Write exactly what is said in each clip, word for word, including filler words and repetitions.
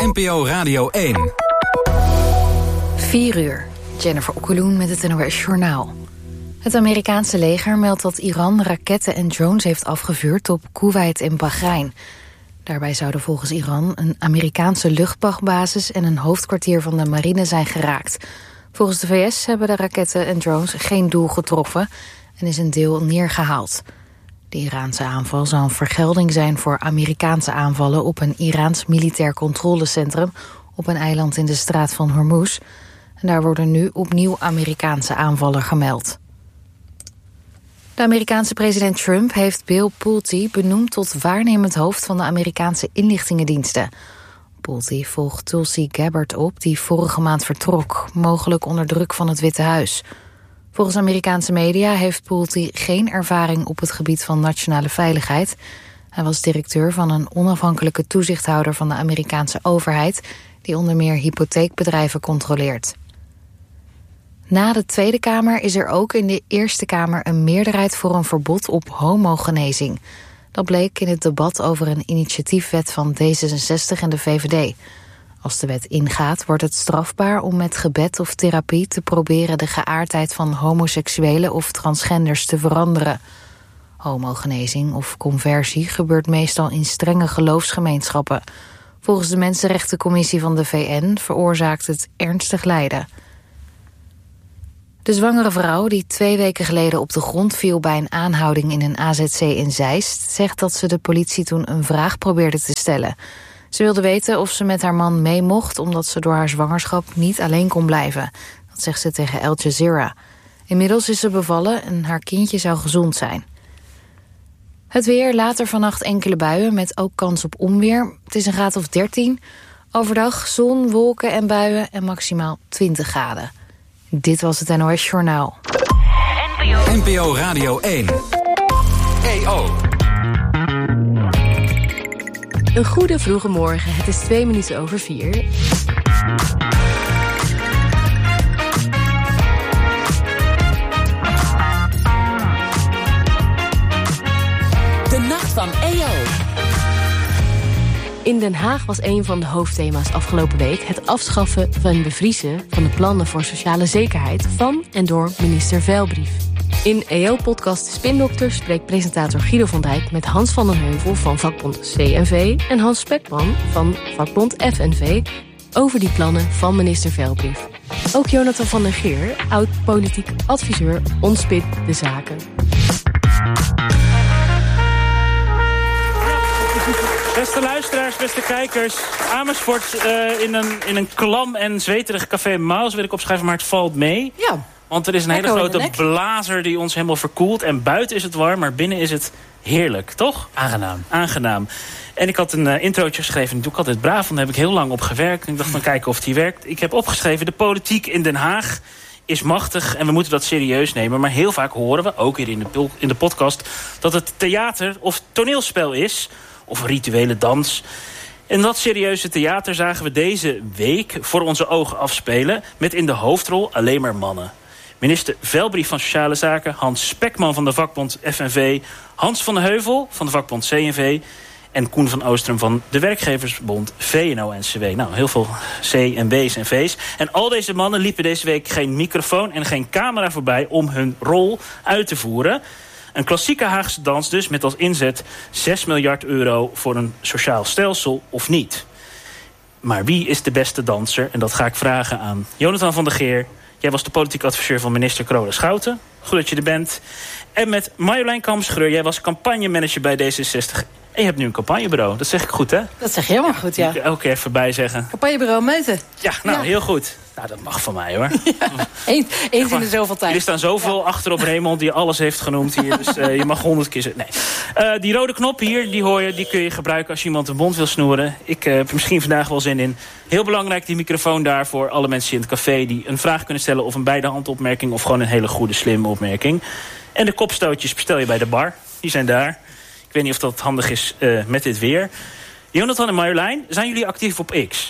N P O Radio één. vier uur. Jennifer Okkeloen met het N O S Journaal. Het Amerikaanse leger meldt dat Iran raketten en drones heeft afgevuurd op Koeweit en Bahrein. Daarbij zouden volgens Iran een Amerikaanse luchtmachtbasis en een hoofdkwartier van de marine zijn geraakt. Volgens de V S hebben de raketten en drones geen doel getroffen en is een deel neergehaald. De Iraanse aanval zou een vergelding zijn voor Amerikaanse aanvallen op een Iraans militair controlecentrum op een eiland in de straat van Hormuz. En daar worden nu opnieuw Amerikaanse aanvallen gemeld. De Amerikaanse president Trump heeft Bill Pulte benoemd tot waarnemend hoofd van de Amerikaanse inlichtingendiensten. Pulte volgt Tulsi Gabbard op, die vorige maand vertrok, mogelijk onder druk van het Witte Huis. Volgens Amerikaanse media heeft Pulte geen ervaring op het gebied van nationale veiligheid. Hij was directeur van een onafhankelijke toezichthouder van de Amerikaanse overheid, die onder meer hypotheekbedrijven controleert. Na de Tweede Kamer is er ook in de Eerste Kamer een meerderheid voor een verbod op homogenezing. Dat bleek in het debat over een initiatiefwet van D zesenzestig en de V V D. Als de wet ingaat, wordt het strafbaar om met gebed of therapie te proberen de geaardheid van homoseksuelen of transgenders te veranderen. Homogenezing of conversie gebeurt meestal in strenge geloofsgemeenschappen. Volgens de Mensenrechtencommissie van de V N veroorzaakt het ernstig lijden. De zwangere vrouw die twee weken geleden op de grond viel bij een aanhouding in een A Z C in Zeist, zegt dat ze de politie toen een vraag probeerde te stellen. Ze wilde weten of ze met haar man mee mocht, omdat ze door haar zwangerschap niet alleen kon blijven. Dat zegt ze tegen Al Jazeera. Inmiddels is ze bevallen en haar kindje zou gezond zijn. Het weer, later vannacht enkele buien met ook kans op onweer. Het is een graad of dertien. Overdag zon, wolken en buien en maximaal twintig graden. Dit was het N O S Journaal. N P O Radio één. E O. Een goede vroege morgen. Het is twee minuten over vier. De nacht van E O. In Den Haag was een van de hoofdthema's afgelopen week het afschaffen van bevriezen van de plannen voor sociale zekerheid van en door minister Veilbrief. In E O-podcast Spindokter spreekt presentator Guido van Dijk met Hans van den Heuvel van vakbond C N V en Hans Spekman van vakbond F N V over die plannen van minister Veilbrief. Ook Jonathan van der Geer, oud-politiek adviseur, ontspit de zaken. Beste luisteraars, beste kijkers. Amersfoort uh, in, een, in een klam en zweterig café Maus wil ik opschrijven, maar het valt mee. Ja. Want er is een hele grote blazer die ons helemaal verkoelt. En buiten is het warm, maar binnen is het heerlijk, toch? Aangenaam. Aangenaam. En ik had een uh, introotje geschreven, die doe ik altijd braaf, want daar heb ik heel lang op gewerkt. En ik dacht, dan kijken of die werkt. Ik heb opgeschreven, de politiek in Den Haag is machtig en we moeten dat serieus nemen. Maar heel vaak horen we, ook hier in de, in de podcast, dat het theater of toneelspel is, of rituele dans. En dat serieuze theater zagen we deze week voor onze ogen afspelen, met in de hoofdrol alleen maar mannen. Minister Veilbrief van Sociale Zaken, Hans Spekman van de vakbond F N V, Hans van den Heuvel van de vakbond C N V en Koen van Oostrum van de werkgeversbond V N O N C W. Nou, heel veel C en B's en V's. En al deze mannen liepen deze week geen microfoon en geen camera voorbij om hun rol uit te voeren. Een klassieke Haagse dans dus, met als inzet zes miljard euro voor een sociaal stelsel of niet. Maar wie is de beste danser? En dat ga ik vragen aan Jonathan van der Geer. Jij was de politiek adviseur van minister Carola Schouten. Goed dat je er bent. En met Marjolein Kamp-Schreur. Jij was campagnemanager bij D zesenzestig. En je hebt nu een campagnebureau. Dat zeg ik goed, hè? Dat zeg je helemaal goed, ja. Ik elke keer even bij zeggen. Campagnebureau Meuten. Ja, nou, ja. Heel goed. Nou, dat mag van mij, hoor. Ja, eens eens in de zoveel tijd. Er staan zoveel ja. achter op Raymond die alles heeft genoemd hier. Dus uh, je mag honderd keer zeggen. Nee. Uh, die rode knop hier, die hoor je, die kun je gebruiken als je iemand een mond wil snoeren. Ik uh, heb er misschien vandaag wel zin in. Heel belangrijk, die microfoon daar voor alle mensen in het café die een vraag kunnen stellen of een beide hand opmerking of gewoon een hele goede, slimme opmerking. En de kopstootjes bestel je bij de bar. Die zijn daar. Ik weet niet of dat handig is uh, met dit weer. Jonathan en Marjolein, zijn jullie actief op X?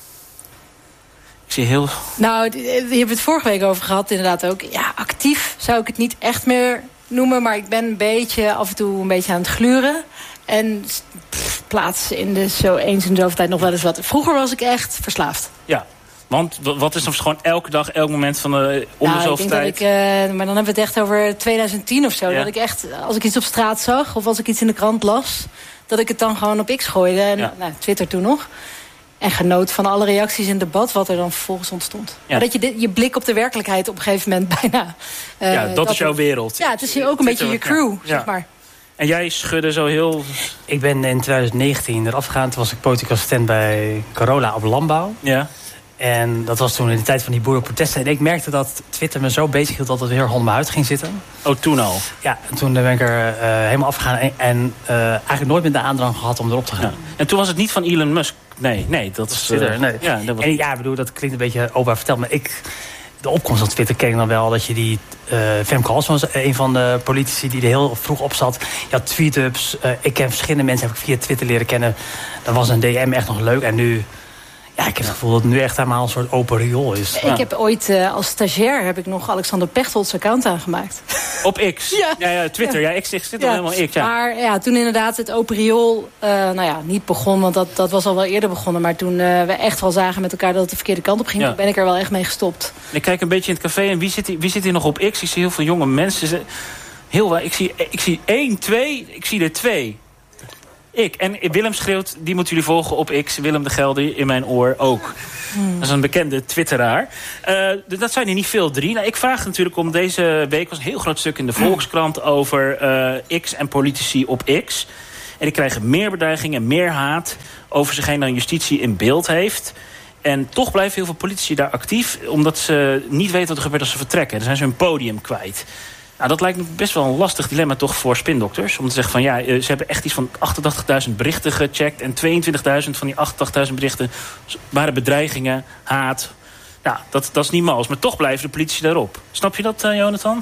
Ik zie heel... Nou, je hebt het vorige week over gehad inderdaad ook. Ja, actief zou ik het niet echt meer noemen. Maar ik ben een beetje af en toe een beetje aan het gluren. En pff, plaats in de zo eens in de zoveel tijd nog wel eens wat. Vroeger was ik echt verslaafd. Ja. Want wat is dan gewoon elke dag, elk moment van de om de zoveel tijd? Ik, uh, maar dan hebben we het echt over twintig tien of zo. Ja. Dat ik echt, als ik iets op straat zag of als ik iets in de krant las, dat ik het dan gewoon op X gooide. En, Ja. nou, Twitter toen nog. En genoot van alle reacties in debat wat er dan vervolgens ontstond. Ja. Maar dat je dit, je blik op de werkelijkheid op een gegeven moment bijna... Uh, ja, dat, dat is jouw wereld. Ja, het is hier ook een beetje je crew, ja. zeg maar. En jij schudde zo heel... Ik ben in twintig negentien eraf gegaan. Toen was ik politiek assistent bij Carola op landbouw. Ja. En dat was toen in de tijd van die boerenprotesten. En ik merkte dat Twitter me zo bezig hield dat het heel erg onder mijn huid ging zitten. Oh, toen al? Ja, en toen ben ik er uh, helemaal afgegaan. En, en uh, eigenlijk nooit meer de aandrang gehad om erop te gaan. Ja. En toen was het niet van Elon Musk? Nee, nee, dat is... Twitter, uh, nee. Ja, dat was... En ja, ik bedoel, dat klinkt een beetje opa verteld. Maar ik, de opkomst van Twitter ken ik dan wel. Dat je die... Uh, Femke Halsman was een van de politici die er heel vroeg op zat. Je had tweet-ups. Uh, ik ken verschillende mensen, heb ik via Twitter leren kennen. Dan was een D M echt nog leuk. En nu... Ja, ik heb het gevoel dat het nu echt helemaal een soort open riool is. Ik Ja. heb ooit uh, als stagiair heb ik nog Alexander Pechtold's account aangemaakt. Op X? Ja. Ja, ja Twitter. Ja, X zit al helemaal X. Ja. Maar ja, toen inderdaad het open riool uh, nou ja, niet begon. Want dat, dat was al wel eerder begonnen. Maar toen uh, we echt wel zagen met elkaar dat het de verkeerde kant op ging... Ja. toen ben ik er wel echt mee gestopt. Ik kijk een beetje in het café en wie zit hier, wie zit hier nog op X? Ik zie heel veel jonge mensen. Heel, ik, zie, ik zie één, twee, ik zie er twee. Ik. En Willem schreeuwt, die moeten jullie volgen op X. Willem de Gelder in mijn oor ook. Hmm. Dat is een bekende twitteraar. Uh, dat zijn er niet veel, drie. Nou, ik vraag natuurlijk om deze week... was een heel groot stuk in de Volkskrant over uh, X en politici op X. En die krijgen meer bedreigingen, meer haat... over zich dan justitie in beeld heeft... En toch blijven heel veel politici daar actief... omdat ze niet weten wat er gebeurt als ze vertrekken. Dan zijn ze hun podium kwijt. Nou, dat lijkt me best wel een lastig dilemma toch voor spindokters. Om te zeggen van ja, ze hebben echt iets van achtentachtigduizend berichten gecheckt... en tweeëntwintigduizend van die achtentachtigduizend berichten waren bedreigingen, haat. Nou, dat, dat is niet mals. Maar toch blijven de politici daarop. Snap je dat, uh, Jonathan?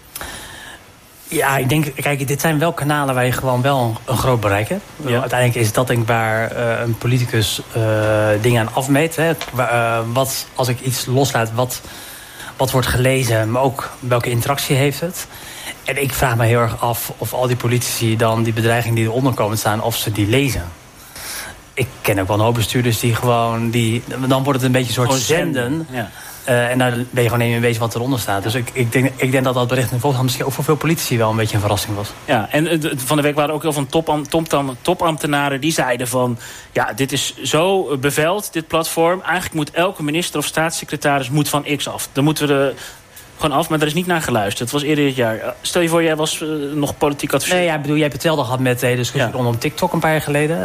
Ja, ik denk, kijk, dit zijn wel kanalen waar je gewoon wel een, een groot bereik hebt. Ja. Uiteindelijk is dat denk ik waar uh, een politicus uh, dingen aan afmeet. Hè. Waar, uh, wat, als ik iets loslaat, wat, wat wordt gelezen, maar ook welke interactie heeft het. En ik vraag me heel erg af of al die politici dan die bedreigingen die eronder komen staan, of ze die lezen. Ik ken ook wel een hoop bestuurders die gewoon, die, dan wordt het een beetje een soort zenden. zenden. Ja. Uh, en daar ben je gewoon niet meer bezig wat eronder staat. Dus ik, ik, denk, ik denk dat dat bericht in Volkskrant misschien ook voor veel politici wel een beetje een verrassing was. Ja, en uh, van de week waren ook heel veel topam, topam, topambtenaren die zeiden van... ja, dit is zo beveld, dit platform. Eigenlijk moet elke minister of staatssecretaris moet van X af. Dan moeten we de... gewoon af, maar daar is niet naar geluisterd. Het was eerder dit jaar. Stel je voor, jij was uh, nog politiek adviseur. Nee, ja, ik bedoel, jij hebt het wel gehad met de discussie ja. rondom TikTok een paar jaar geleden.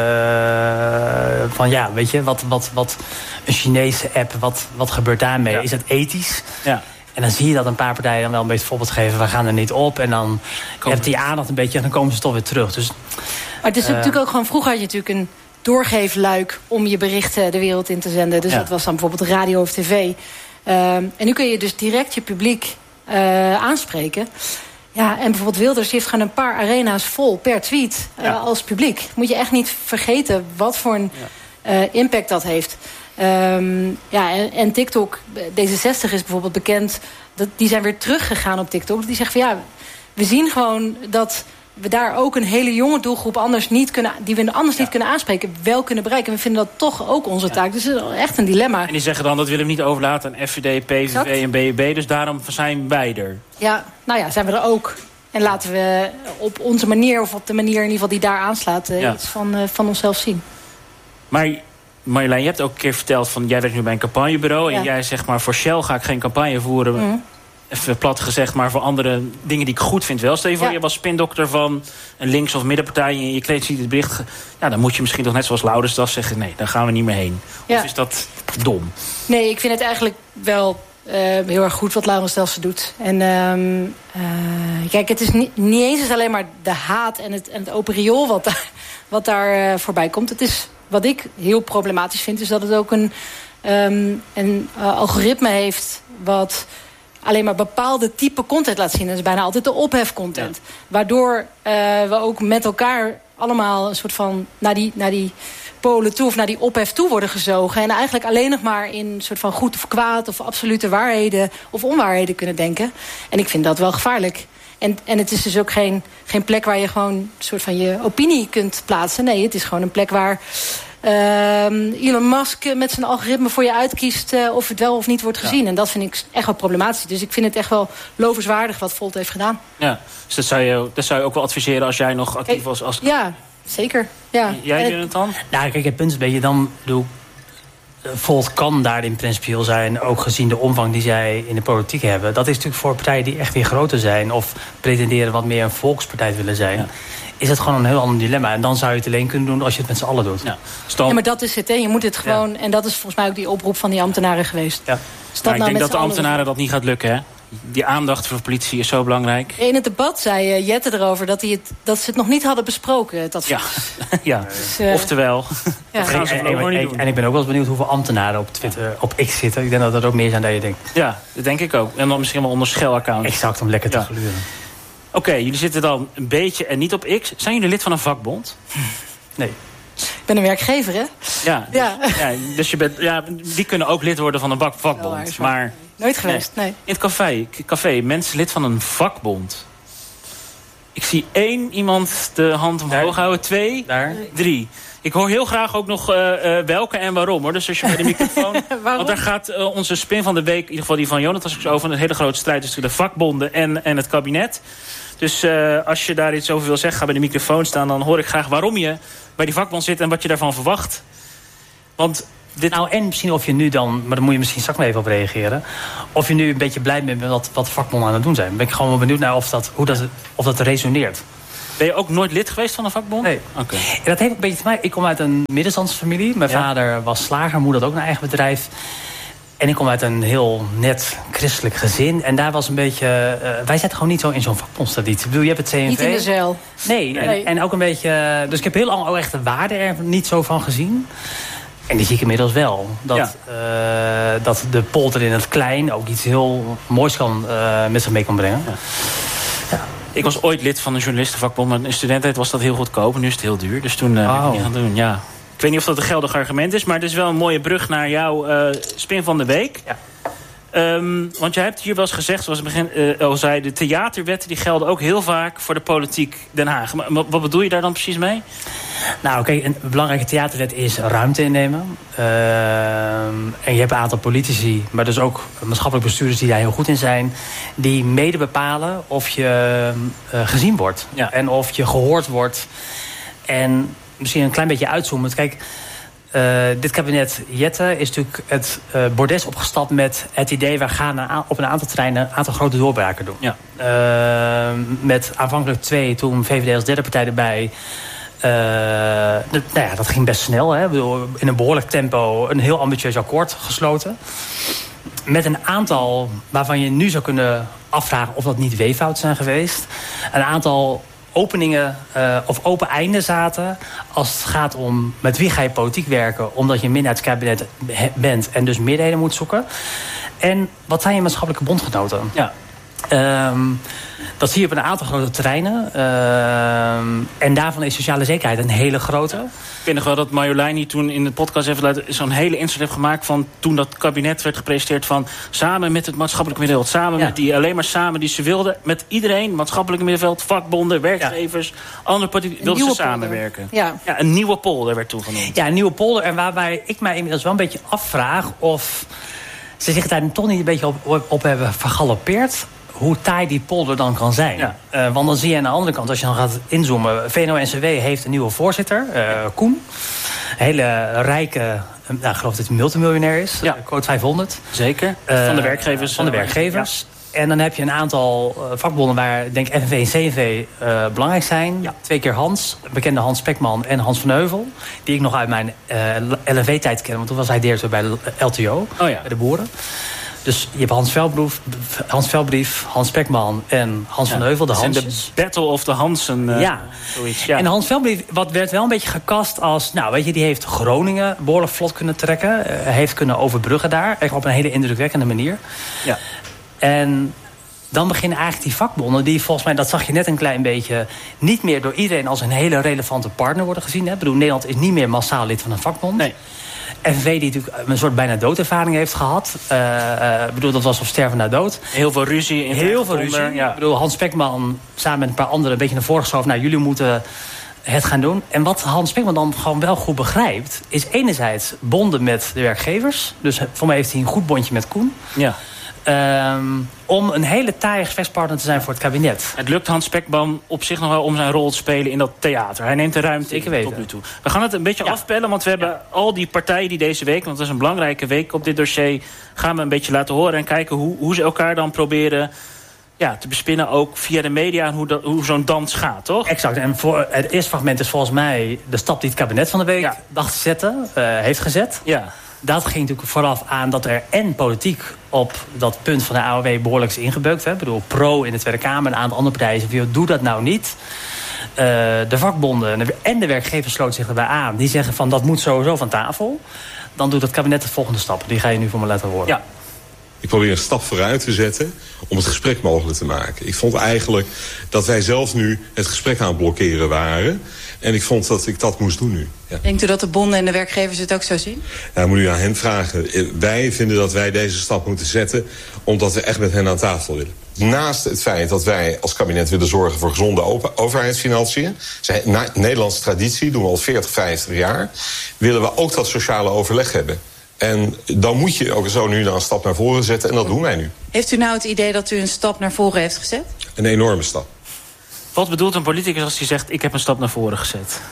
Uh, van ja, weet je, wat, wat, wat een Chinese app, wat, wat gebeurt daarmee? Ja. Is dat ethisch? Ja. En dan zie je dat een paar partijen dan wel een beetje voorbeeld geven. We gaan er niet op. En dan heeft die aandacht een beetje en dan komen ze toch weer terug. Dus, maar het is uh, natuurlijk ook gewoon, vroeger had je natuurlijk een doorgeefluik om je berichten de wereld in te zenden. Dus ja. dat was dan bijvoorbeeld radio of tv. Uh, en nu kun je dus direct je publiek uh, aanspreken. Ja, en bijvoorbeeld Wilders heeft gewoon een paar arena's vol per tweet uh, ja. als publiek. Moet je echt niet vergeten wat voor een ja. uh, impact dat heeft. Um, ja, en, en TikTok, D zesenzestig is bijvoorbeeld bekend. Dat, die zijn weer teruggegaan op TikTok. Die zeggen van ja, we zien gewoon dat we daar ook een hele jonge doelgroep anders niet kunnen, die we anders ja. niet kunnen aanspreken, wel kunnen bereiken. En we vinden dat toch ook onze ja. taak. Dus het is echt een dilemma. En die zeggen dan dat willen we niet overlaten aan F V D, P V V exact. En B B B. Dus daarom zijn wij er. Ja, nou ja, zijn we er ook. En laten we op onze manier, of op de manier in ieder geval die daar aanslaat, ja. iets van, uh, van onszelf zien. Maar Marjolein, je hebt ook een keer verteld van jij werkt nu bij een campagnebureau. Ja. En jij zegt maar voor Shell ga ik geen campagne voeren. Mm. Even plat gezegd, maar voor andere dingen die ik goed vind wel. Stel je voor, ja. je was spindokter van een links- of middenpartij en je kleedt ziet het bericht. Ja, dan moet je misschien toch net zoals Lauders dat zeggen. Nee, daar gaan we niet meer heen. Ja. Of is dat dom? Nee, ik vind het eigenlijk wel uh, heel erg goed wat Laurens Delsen doet. En um, uh, kijk, het is niet, niet eens is alleen maar de haat en het, en het open riool wat daar, wat daar uh, voorbij komt. Het is, wat ik heel problematisch vind, is dat het ook een, um, een uh, algoritme heeft wat alleen maar bepaalde type content laat zien. Dat is bijna altijd de ophefcontent. Ja. Waardoor uh, we ook met elkaar allemaal een soort van naar die, naar die polen toe of naar die ophef toe worden gezogen. En eigenlijk alleen nog maar in een soort van goed of kwaad of absolute waarheden of onwaarheden kunnen denken. En ik vind dat wel gevaarlijk. En, en het is dus ook geen, geen plek waar je gewoon een soort van je opinie kunt plaatsen. Nee, het is gewoon een plek waar uh, Elon Musk met zijn algoritme voor je uitkiest uh, of het wel of niet wordt gezien. Ja. En dat vind ik echt wel problematisch. Dus ik vind het echt wel lovenswaardig wat Volt heeft gedaan. Ja, dus dat zou je, dat zou je ook wel adviseren als jij nog actief was als... Ja, zeker. Ja. Jij doet het dan? Nou, kijk, het punt is een beetje dan... Bedoel, Volt kan daarin principieel zijn, ook gezien de omvang die zij in de politiek hebben. Dat is natuurlijk voor partijen die echt weer groter zijn of pretenderen wat meer een volkspartij willen zijn. Ja. Is het gewoon een heel ander dilemma. En dan zou je het alleen kunnen doen als je het met z'n allen doet. Ja, Stom. ja maar dat is het. Hè. Je moet het gewoon... Ja. En dat is volgens mij ook die oproep van die ambtenaren geweest. Ja. Dus nou, ik denk dat de ambtenaren dat niet gaat lukken, hè? Die aandacht voor politie is zo belangrijk. In het debat zei uh, Jette erover dat, hij het, dat ze het nog niet hadden besproken. Het advies. Ja, ja. Dus, uh, oftewel. Ja. Gaan ze en, en, en, en, en ik ben ook wel eens benieuwd hoeveel ambtenaren op Twitter, op X zitten. Ik denk dat dat ook meer zijn dan je denkt. Ja, dat denk ik ook. En dan misschien wel onder schuilaccount. Exact, om lekker te ja. gluren. Oké, okay, jullie zitten dan een beetje en niet op X. Zijn jullie lid van een vakbond? Nee. Ik ben een werkgever, hè? Ja, dus, ja. ja, dus je bent, ja, die kunnen ook lid worden van een vakbond. Waar, maar nooit geweest, nee. nee. In het café, café, mensen lid van een vakbond. Ik zie één iemand de hand omhoog houden. Twee, Daar. drie. Ik hoor heel graag ook nog uh, uh, welke en waarom, hoor. Dus als je bij de microfoon... want daar gaat uh, onze spin van de week, in ieder geval die van Jonathan, over. Een hele grote strijd tussen de vakbonden en, en het kabinet. Dus uh, als je daar iets over wil zeggen, ga bij de microfoon staan. Dan hoor ik graag waarom je bij die vakbond zit en wat je daarvan verwacht. Want dit... Nou, en misschien of je nu dan, maar daar moet je misschien straks maar even op reageren. Of je nu een beetje blij bent met wat, wat vakbonden aan het doen zijn. Ben ik gewoon wel benieuwd naar of dat, hoe dat, of dat resoneert. Ben je ook nooit lid geweest van een vakbond? Nee. Okay. En dat heeft ook een beetje te maken. Ik kom uit een middenstandsfamilie. Mijn ja. vader was slager, moeder had ook een eigen bedrijf. En ik kom uit een heel net christelijk gezin. En daar was een beetje... Uh, wij zitten gewoon niet zo in zo'n vakbondstraditie. Ik bedoel, je hebt het C N V. Niet in de zeil. Nee, nee. En, en ook een beetje... Dus ik heb heel lang ook echt de waarde er niet zo van gezien. En die zie ik inmiddels wel. Dat, ja. uh, dat de polder in het klein ook iets heel moois kan, uh, met zich mee kan brengen. Ja. Ja. Ik was ooit lid van een journalistenvakbond. Maar in studententijd was dat heel goedkoop. En nu is het heel duur. Dus toen uh, oh. ben ik niet gaan doen. Ja. Ik weet niet of dat een geldig argument is. Maar het is wel een mooie brug naar jouw uh, spin van de week. Ja. Um, want jij hebt hier wel eens gezegd, zoals ik begin uh, al zei... de theaterwetten die gelden ook heel vaak voor de politiek Den Haag. Maar wat bedoel je daar dan precies mee? Nou, kijk, een belangrijke theaterwet is ruimte innemen. Uh, en je hebt een aantal politici, maar dus ook maatschappelijk bestuurders... die daar heel goed in zijn, die mede bepalen of je uh, gezien wordt. Ja. En of je gehoord wordt. En misschien een klein beetje uitzoomen. Kijk... Uh, dit kabinet Jette is natuurlijk het uh, bordes opgestapt met het idee... we gaan op een aantal terreinen een aantal grote doorbraken doen. Ja. Uh, met aanvankelijk twee, toen V V D als derde partij erbij. Uh, de, nou ja, dat ging best snel. Hè. In een behoorlijk tempo een heel ambitieus akkoord gesloten. Met een aantal waarvan je nu zou kunnen afvragen... of dat niet weeffouten zijn geweest. Een aantal... openingen uh, of open einden zaten... als het gaat om met wie ga je politiek werken... omdat je een minderheidskabinet bent en dus meerderheden moet zoeken. En wat zijn je maatschappelijke bondgenoten? Ja. Um, dat zie je op een aantal grote terreinen. Um, en daarvan is sociale zekerheid een hele grote. Ik weet nog wel dat Marjolein toen in de podcast even zo'n hele insert heeft gemaakt... van toen dat kabinet werd gepresenteerd van... samen met het maatschappelijk middenveld. Samen ja. met die, alleen maar samen die ze wilden. Met iedereen, maatschappelijk middenveld, vakbonden, werkgevers... Ja. andere partijen wilden ze samenwerken. Ja. Ja, een nieuwe polder werd toen genoemd. Ja, een nieuwe polder. En waarbij ik mij inmiddels wel een beetje afvraag... of ze zich daar toch niet een beetje op, op hebben vergalopeerd... hoe taai die polder dan kan zijn. Ja. Uh, want dan zie je aan de andere kant, als je dan gaat inzoomen... V N O N C W heeft een nieuwe voorzitter, uh, Koen. Een hele rijke, uh, nou, ik geloof dat hij multimiljonair is. Ja. Uh, Code vijfhonderd. Zeker, uh, van de werkgevers. Van de werkgevers. Ja. En dan heb je een aantal uh, vakbonden waar, denk ik, F N V en C N V uh, belangrijk zijn. Ja. Twee keer Hans, bekende Hans Spekman en Hans van Heuvel. Die ik nog uit mijn uh, L N V-tijd ken. Want toen was hij directeur bij L T O, oh, ja. bij de boeren. Dus je hebt Hans Velbrief, Hans, Velbrief, Hans Spekman en Hans ja, van Heuvel, de Hansjes. De Battle of the Hansen. Uh, ja. Zoiets, ja. En Hans Velbrief wat werd wel een beetje gekast als... nou, weet je, die heeft Groningen behoorlijk vlot kunnen trekken. Uh, heeft kunnen overbruggen daar. Echt op een hele indrukwekkende manier. Ja. En dan beginnen eigenlijk die vakbonden... die volgens mij, dat zag je net een klein beetje... niet meer door iedereen als een hele relevante partner worden gezien. Hè? Ik bedoel, Nederland is niet meer massaal lid van een vakbond. Nee. F N V die natuurlijk een soort bijna doodervaring heeft gehad. Ik uh, uh, bedoel, dat was op sterven na dood. Heel veel ruzie. In Heel veel ruzie. Ja. Ik bedoel, Hans Spekman samen met een paar anderen een beetje naar voren geschoven. Nou, jullie moeten het gaan doen. En wat Hans Spekman dan gewoon wel goed begrijpt, is enerzijds bonden met de werkgevers. Dus voor mij heeft hij een goed bondje met Koen. Ja. Um, om een hele taaie gesprekspartner te zijn voor het kabinet. Het lukt Hans Spekman op zich nog wel om zijn rol te spelen in dat theater. Hij neemt de ruimte in, tot nu toe. We gaan het een beetje ja. afpellen, want we hebben ja. al die partijen die deze week, want het is een belangrijke week op dit dossier, gaan we een beetje laten horen en kijken hoe, hoe ze elkaar dan proberen ja, te bespinnen, ook via de media, en hoe, dat, hoe zo'n dans gaat, toch? Exact. En voor het eerste fragment is volgens mij de stap die het kabinet van de week ja. dacht te zetten, uh, heeft gezet. Ja. Dat ging natuurlijk vooraf aan dat er en politiek op dat punt van de A O W behoorlijk is ingebeukt. Hè. Ik bedoel, Pro in de Tweede Kamer en een aantal andere partijen zeggen, doe dat nou niet. Uh, de vakbonden en de werkgevers sloten zich erbij aan. Die zeggen van, dat moet sowieso van tafel. Dan doet het kabinet de volgende stap. Die ga je nu voor me laten horen. Ja. Ik probeer een stap vooruit te zetten om het gesprek mogelijk te maken. Ik vond eigenlijk dat wij zelf nu het gesprek aan het blokkeren waren. En ik vond dat ik dat moest doen nu. Ja. Denkt u dat de bonden en de werkgevers het ook zo zien? Ja, moet u aan hen vragen. Wij vinden dat wij deze stap moeten zetten omdat we echt met hen aan tafel willen. Naast het feit dat wij als kabinet willen zorgen voor gezonde overheidsfinanciën, zijn Nederlandse traditie, doen we al veertig, vijftig jaar, willen we ook dat sociale overleg hebben. En dan moet je ook zo nu een stap naar voren zetten. En dat doen wij nu. Heeft u nou het idee dat u een stap naar voren heeft gezet? Een enorme stap. Wat bedoelt een politicus als hij zegt, ik heb een stap naar voren gezet?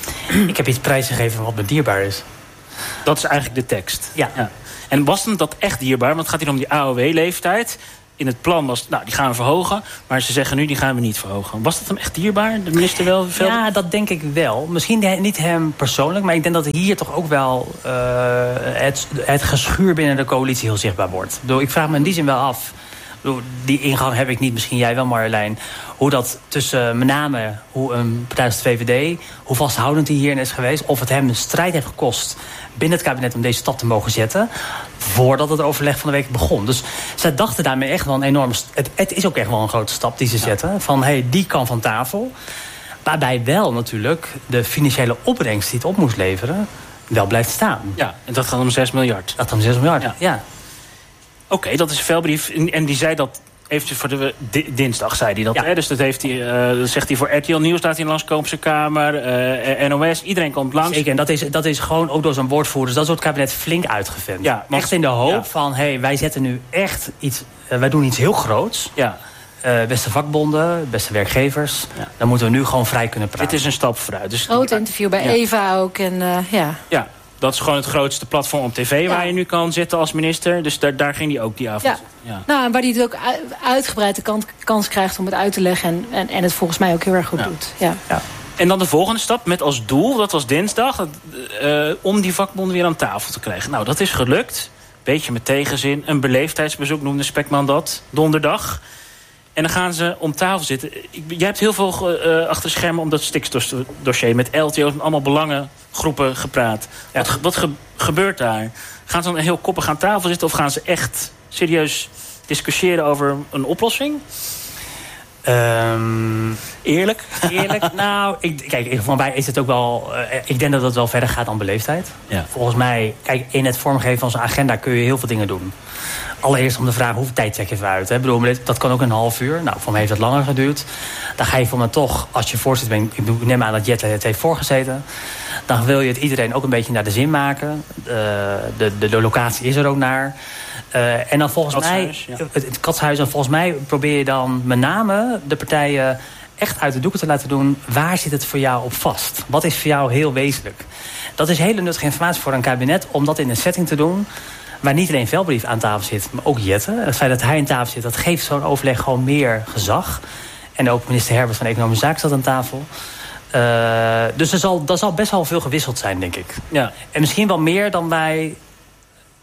Ik heb iets prijsgegeven wat me dierbaar is. Dat is eigenlijk de tekst. Ja. ja. En was het dat echt dierbaar? Want het gaat hier om die A O W-leeftijd. In het plan was, nou, die gaan we verhogen. Maar ze zeggen nu, die gaan we niet verhogen. Was dat hem echt dierbaar, de minister wel? Veel... Ja, dat denk ik wel. Misschien niet hem persoonlijk, maar ik denk dat hier toch ook wel uh, het, het geschuur binnen de coalitie heel zichtbaar wordt. Ik, bedoel, ik vraag me in die zin wel af, die ingang heb ik niet, misschien jij wel, Marjolein, hoe dat tussen met name hoe een partij als de V V D, hoe vasthoudend hij hierin is geweest, of het hem een strijd heeft gekost binnen het kabinet om deze stap te mogen zetten, voordat het overleg van de week begon. Dus zij dachten daarmee echt wel een enorme... Het, het is ook echt wel een grote stap die ze zetten. Ja. Van, hé, hey, die kan van tafel. Waarbij wel natuurlijk de financiële opbrengst die het op moest leveren wel blijft staan. Ja, en dat gaat om zes miljard. Dat gaat om zes miljard, ja. ja. Oké, okay, dat is een Velbrief. En die zei dat eventjes voor de dinsdag, zei hij dat. Ja. Hè? Dus dat, heeft hij, uh, dat zegt hij voor R T L Nieuws, laat hij langskomen op zijn kamer, uh, N O S, iedereen komt langs. Zeker, en dat is, dat is gewoon ook door zijn woordvoerders, dat is door het kabinet flink uitgevend. Ja, maar echt in de hoop ja. van, hé, hey, wij zetten nu echt iets, uh, wij doen iets heel groots. Ja. Uh, beste vakbonden, beste werkgevers, ja. dan moeten we nu gewoon vrij kunnen praten. Dit is een stap vooruit. Dus groot interview bij ja. Eva ook. En, uh, ja. ja. Dat is gewoon het grootste platform op tv ja. waar je nu kan zitten als minister. Dus daar, daar ging hij ook die avond. Ja. Ja. Nou, waar hij het ook uitgebreid de kans, kans krijgt om het uit te leggen. En, en, en het volgens mij ook heel erg goed ja. doet. Ja. Ja. En dan de volgende stap met als doel, dat was dinsdag, uh, om die vakbonden weer aan tafel te krijgen. Nou, dat is gelukt. Beetje met tegenzin. Een beleefdheidsbezoek noemde Spekman dat. Donderdag. En dan gaan ze om tafel zitten. Jij hebt heel veel uh, achter de schermen om dat stikstofdossier met L T O's en allemaal belangengroepen gepraat. Ja. Wat, wat ge, gebeurt daar? Gaan ze dan heel koppig aan tafel zitten of gaan ze echt serieus discussiëren over een oplossing? Um, eerlijk? Eerlijk? Nou, ik, kijk, van mij is het ook wel... Uh, ik denk dat het wel verder gaat dan beleefdheid. Ja. Volgens mij, kijk, in het vormgeven van zo'n agenda kun je heel veel dingen doen. Allereerst om de vraag, hoeveel tijd trek je eruit? Hè? Bedoel, dat kan ook een half uur. Nou, voor mij heeft dat langer geduurd. Dan ga je voor me toch, als je voorzitter bent... ik neem aan dat Jette het heeft voorgezeten... dan wil je het iedereen ook een beetje naar de zin maken. Uh, de, de, de locatie is er ook naar... Uh, en dan volgens Katshuis, mij, ja. het, het Katshuis, en volgens mij probeer je dan met name de partijen echt uit de doeken te laten doen. Waar zit het voor jou op vast? Wat is voor jou heel wezenlijk? Dat is hele nuttige informatie voor een kabinet om dat in een setting te doen waar niet alleen Velbrief aan tafel zit, maar ook Jette. Het feit dat hij aan tafel zit, dat geeft zo'n overleg gewoon meer gezag. En ook minister Herbert van Economische Zaken zat aan tafel. Uh, dus er zal, er zal best wel veel gewisseld zijn, denk ik. Ja. En misschien wel meer dan wij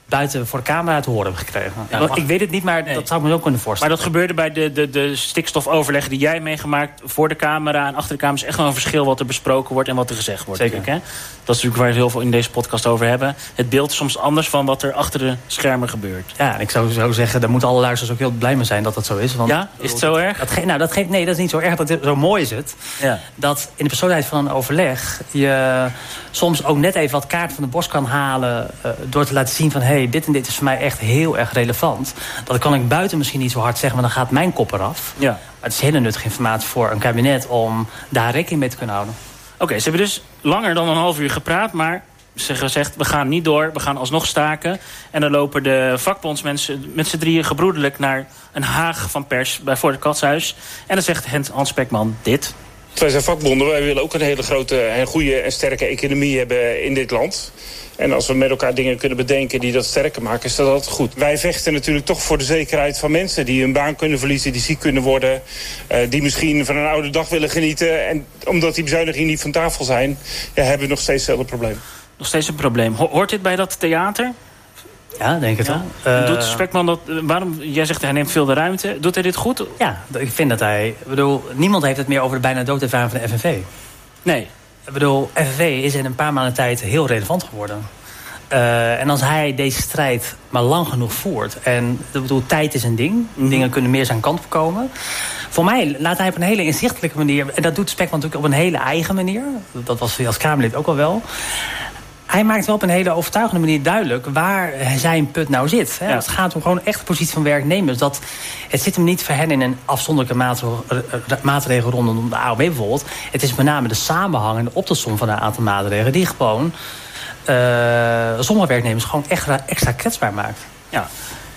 buiten voor de camera te horen hebben gekregen. Ja, ik weet het niet, maar nee. dat zou ik me ook kunnen voorstellen. Maar dat gebeurde bij de, de, de stikstofoverleggen die jij meegemaakt voor de camera en achter de camera is echt wel een verschil wat er besproken wordt en wat er gezegd wordt. Zeker. Hè? Dat is natuurlijk waar we heel veel in deze podcast over hebben. Het beeld is soms anders van wat er achter de schermen gebeurt. Ja, en ik zou, zou zeggen, daar moeten alle luisteraars ook heel blij mee zijn dat dat zo is. Want ja, is het zo erg? Dat ge- nou, dat geeft, nee, dat is niet zo erg. Dat, zo mooi is het. Ja. Dat in de persoonlijkheid van een overleg je soms ook net even wat kaart van de borst kan halen uh, door te laten zien van hé, hey, dit en dit is voor mij echt heel erg relevant. Dat kan ik buiten misschien niet zo hard zeggen, maar dan gaat mijn kop eraf. Ja. Maar het is hele nuttige informatie voor een kabinet om daar rekening mee te kunnen houden. Oké, okay, ze hebben dus langer dan een half uur gepraat, maar ze hebben gezegd, we gaan niet door, we gaan alsnog staken. En dan lopen de vakbondsmensen met z'n drieën gebroedelijk naar een haag van pers bij voor het Katshuis. En dan zegt Hans Spekman dit. Wij zijn vakbonden, wij willen ook een hele grote en goede en sterke economie hebben in dit land. En als we met elkaar dingen kunnen bedenken die dat sterker maken, is dat altijd goed. Wij vechten natuurlijk toch voor de zekerheid van mensen die hun baan kunnen verliezen, die ziek kunnen worden, uh, die misschien van een oude dag willen genieten. En omdat die bezuinigingen niet van tafel zijn, ja, hebben we nog steeds hetzelfde probleem. Nog steeds een probleem. Hoort dit bij dat theater? Ja, denk het ja. wel. Uh, Doet Spekman dat? Waarom? Jij zegt hij neemt veel de ruimte. Doet hij dit goed? Ja, ik vind dat hij. Ik bedoel, niemand heeft het meer over de bijna doodervaring van de F N V. Nee. Ik bedoel, F N V is in een paar maanden tijd heel relevant geworden. Uh, en als hij deze strijd maar lang genoeg voert. En ik bedoel, tijd is een ding. Mm-hmm. Dingen kunnen meer zijn kant op komen. Voor mij laat hij op een hele inzichtelijke manier. En dat doet Spekman natuurlijk op een hele eigen manier. Dat was als Kamerlid ook al wel. Hij maakt wel op een hele overtuigende manier duidelijk waar zijn put nou zit. Hè? Ja. Het gaat om gewoon echt de positie van werknemers. Dat, het zit hem niet voor hen in een afzonderlijke maatregel, maatregel rondom de A O W bijvoorbeeld. Het is met name de samenhang en de optelsom van een aantal maatregelen die gewoon uh, sommige werknemers gewoon echt extra kwetsbaar maakt. Ja.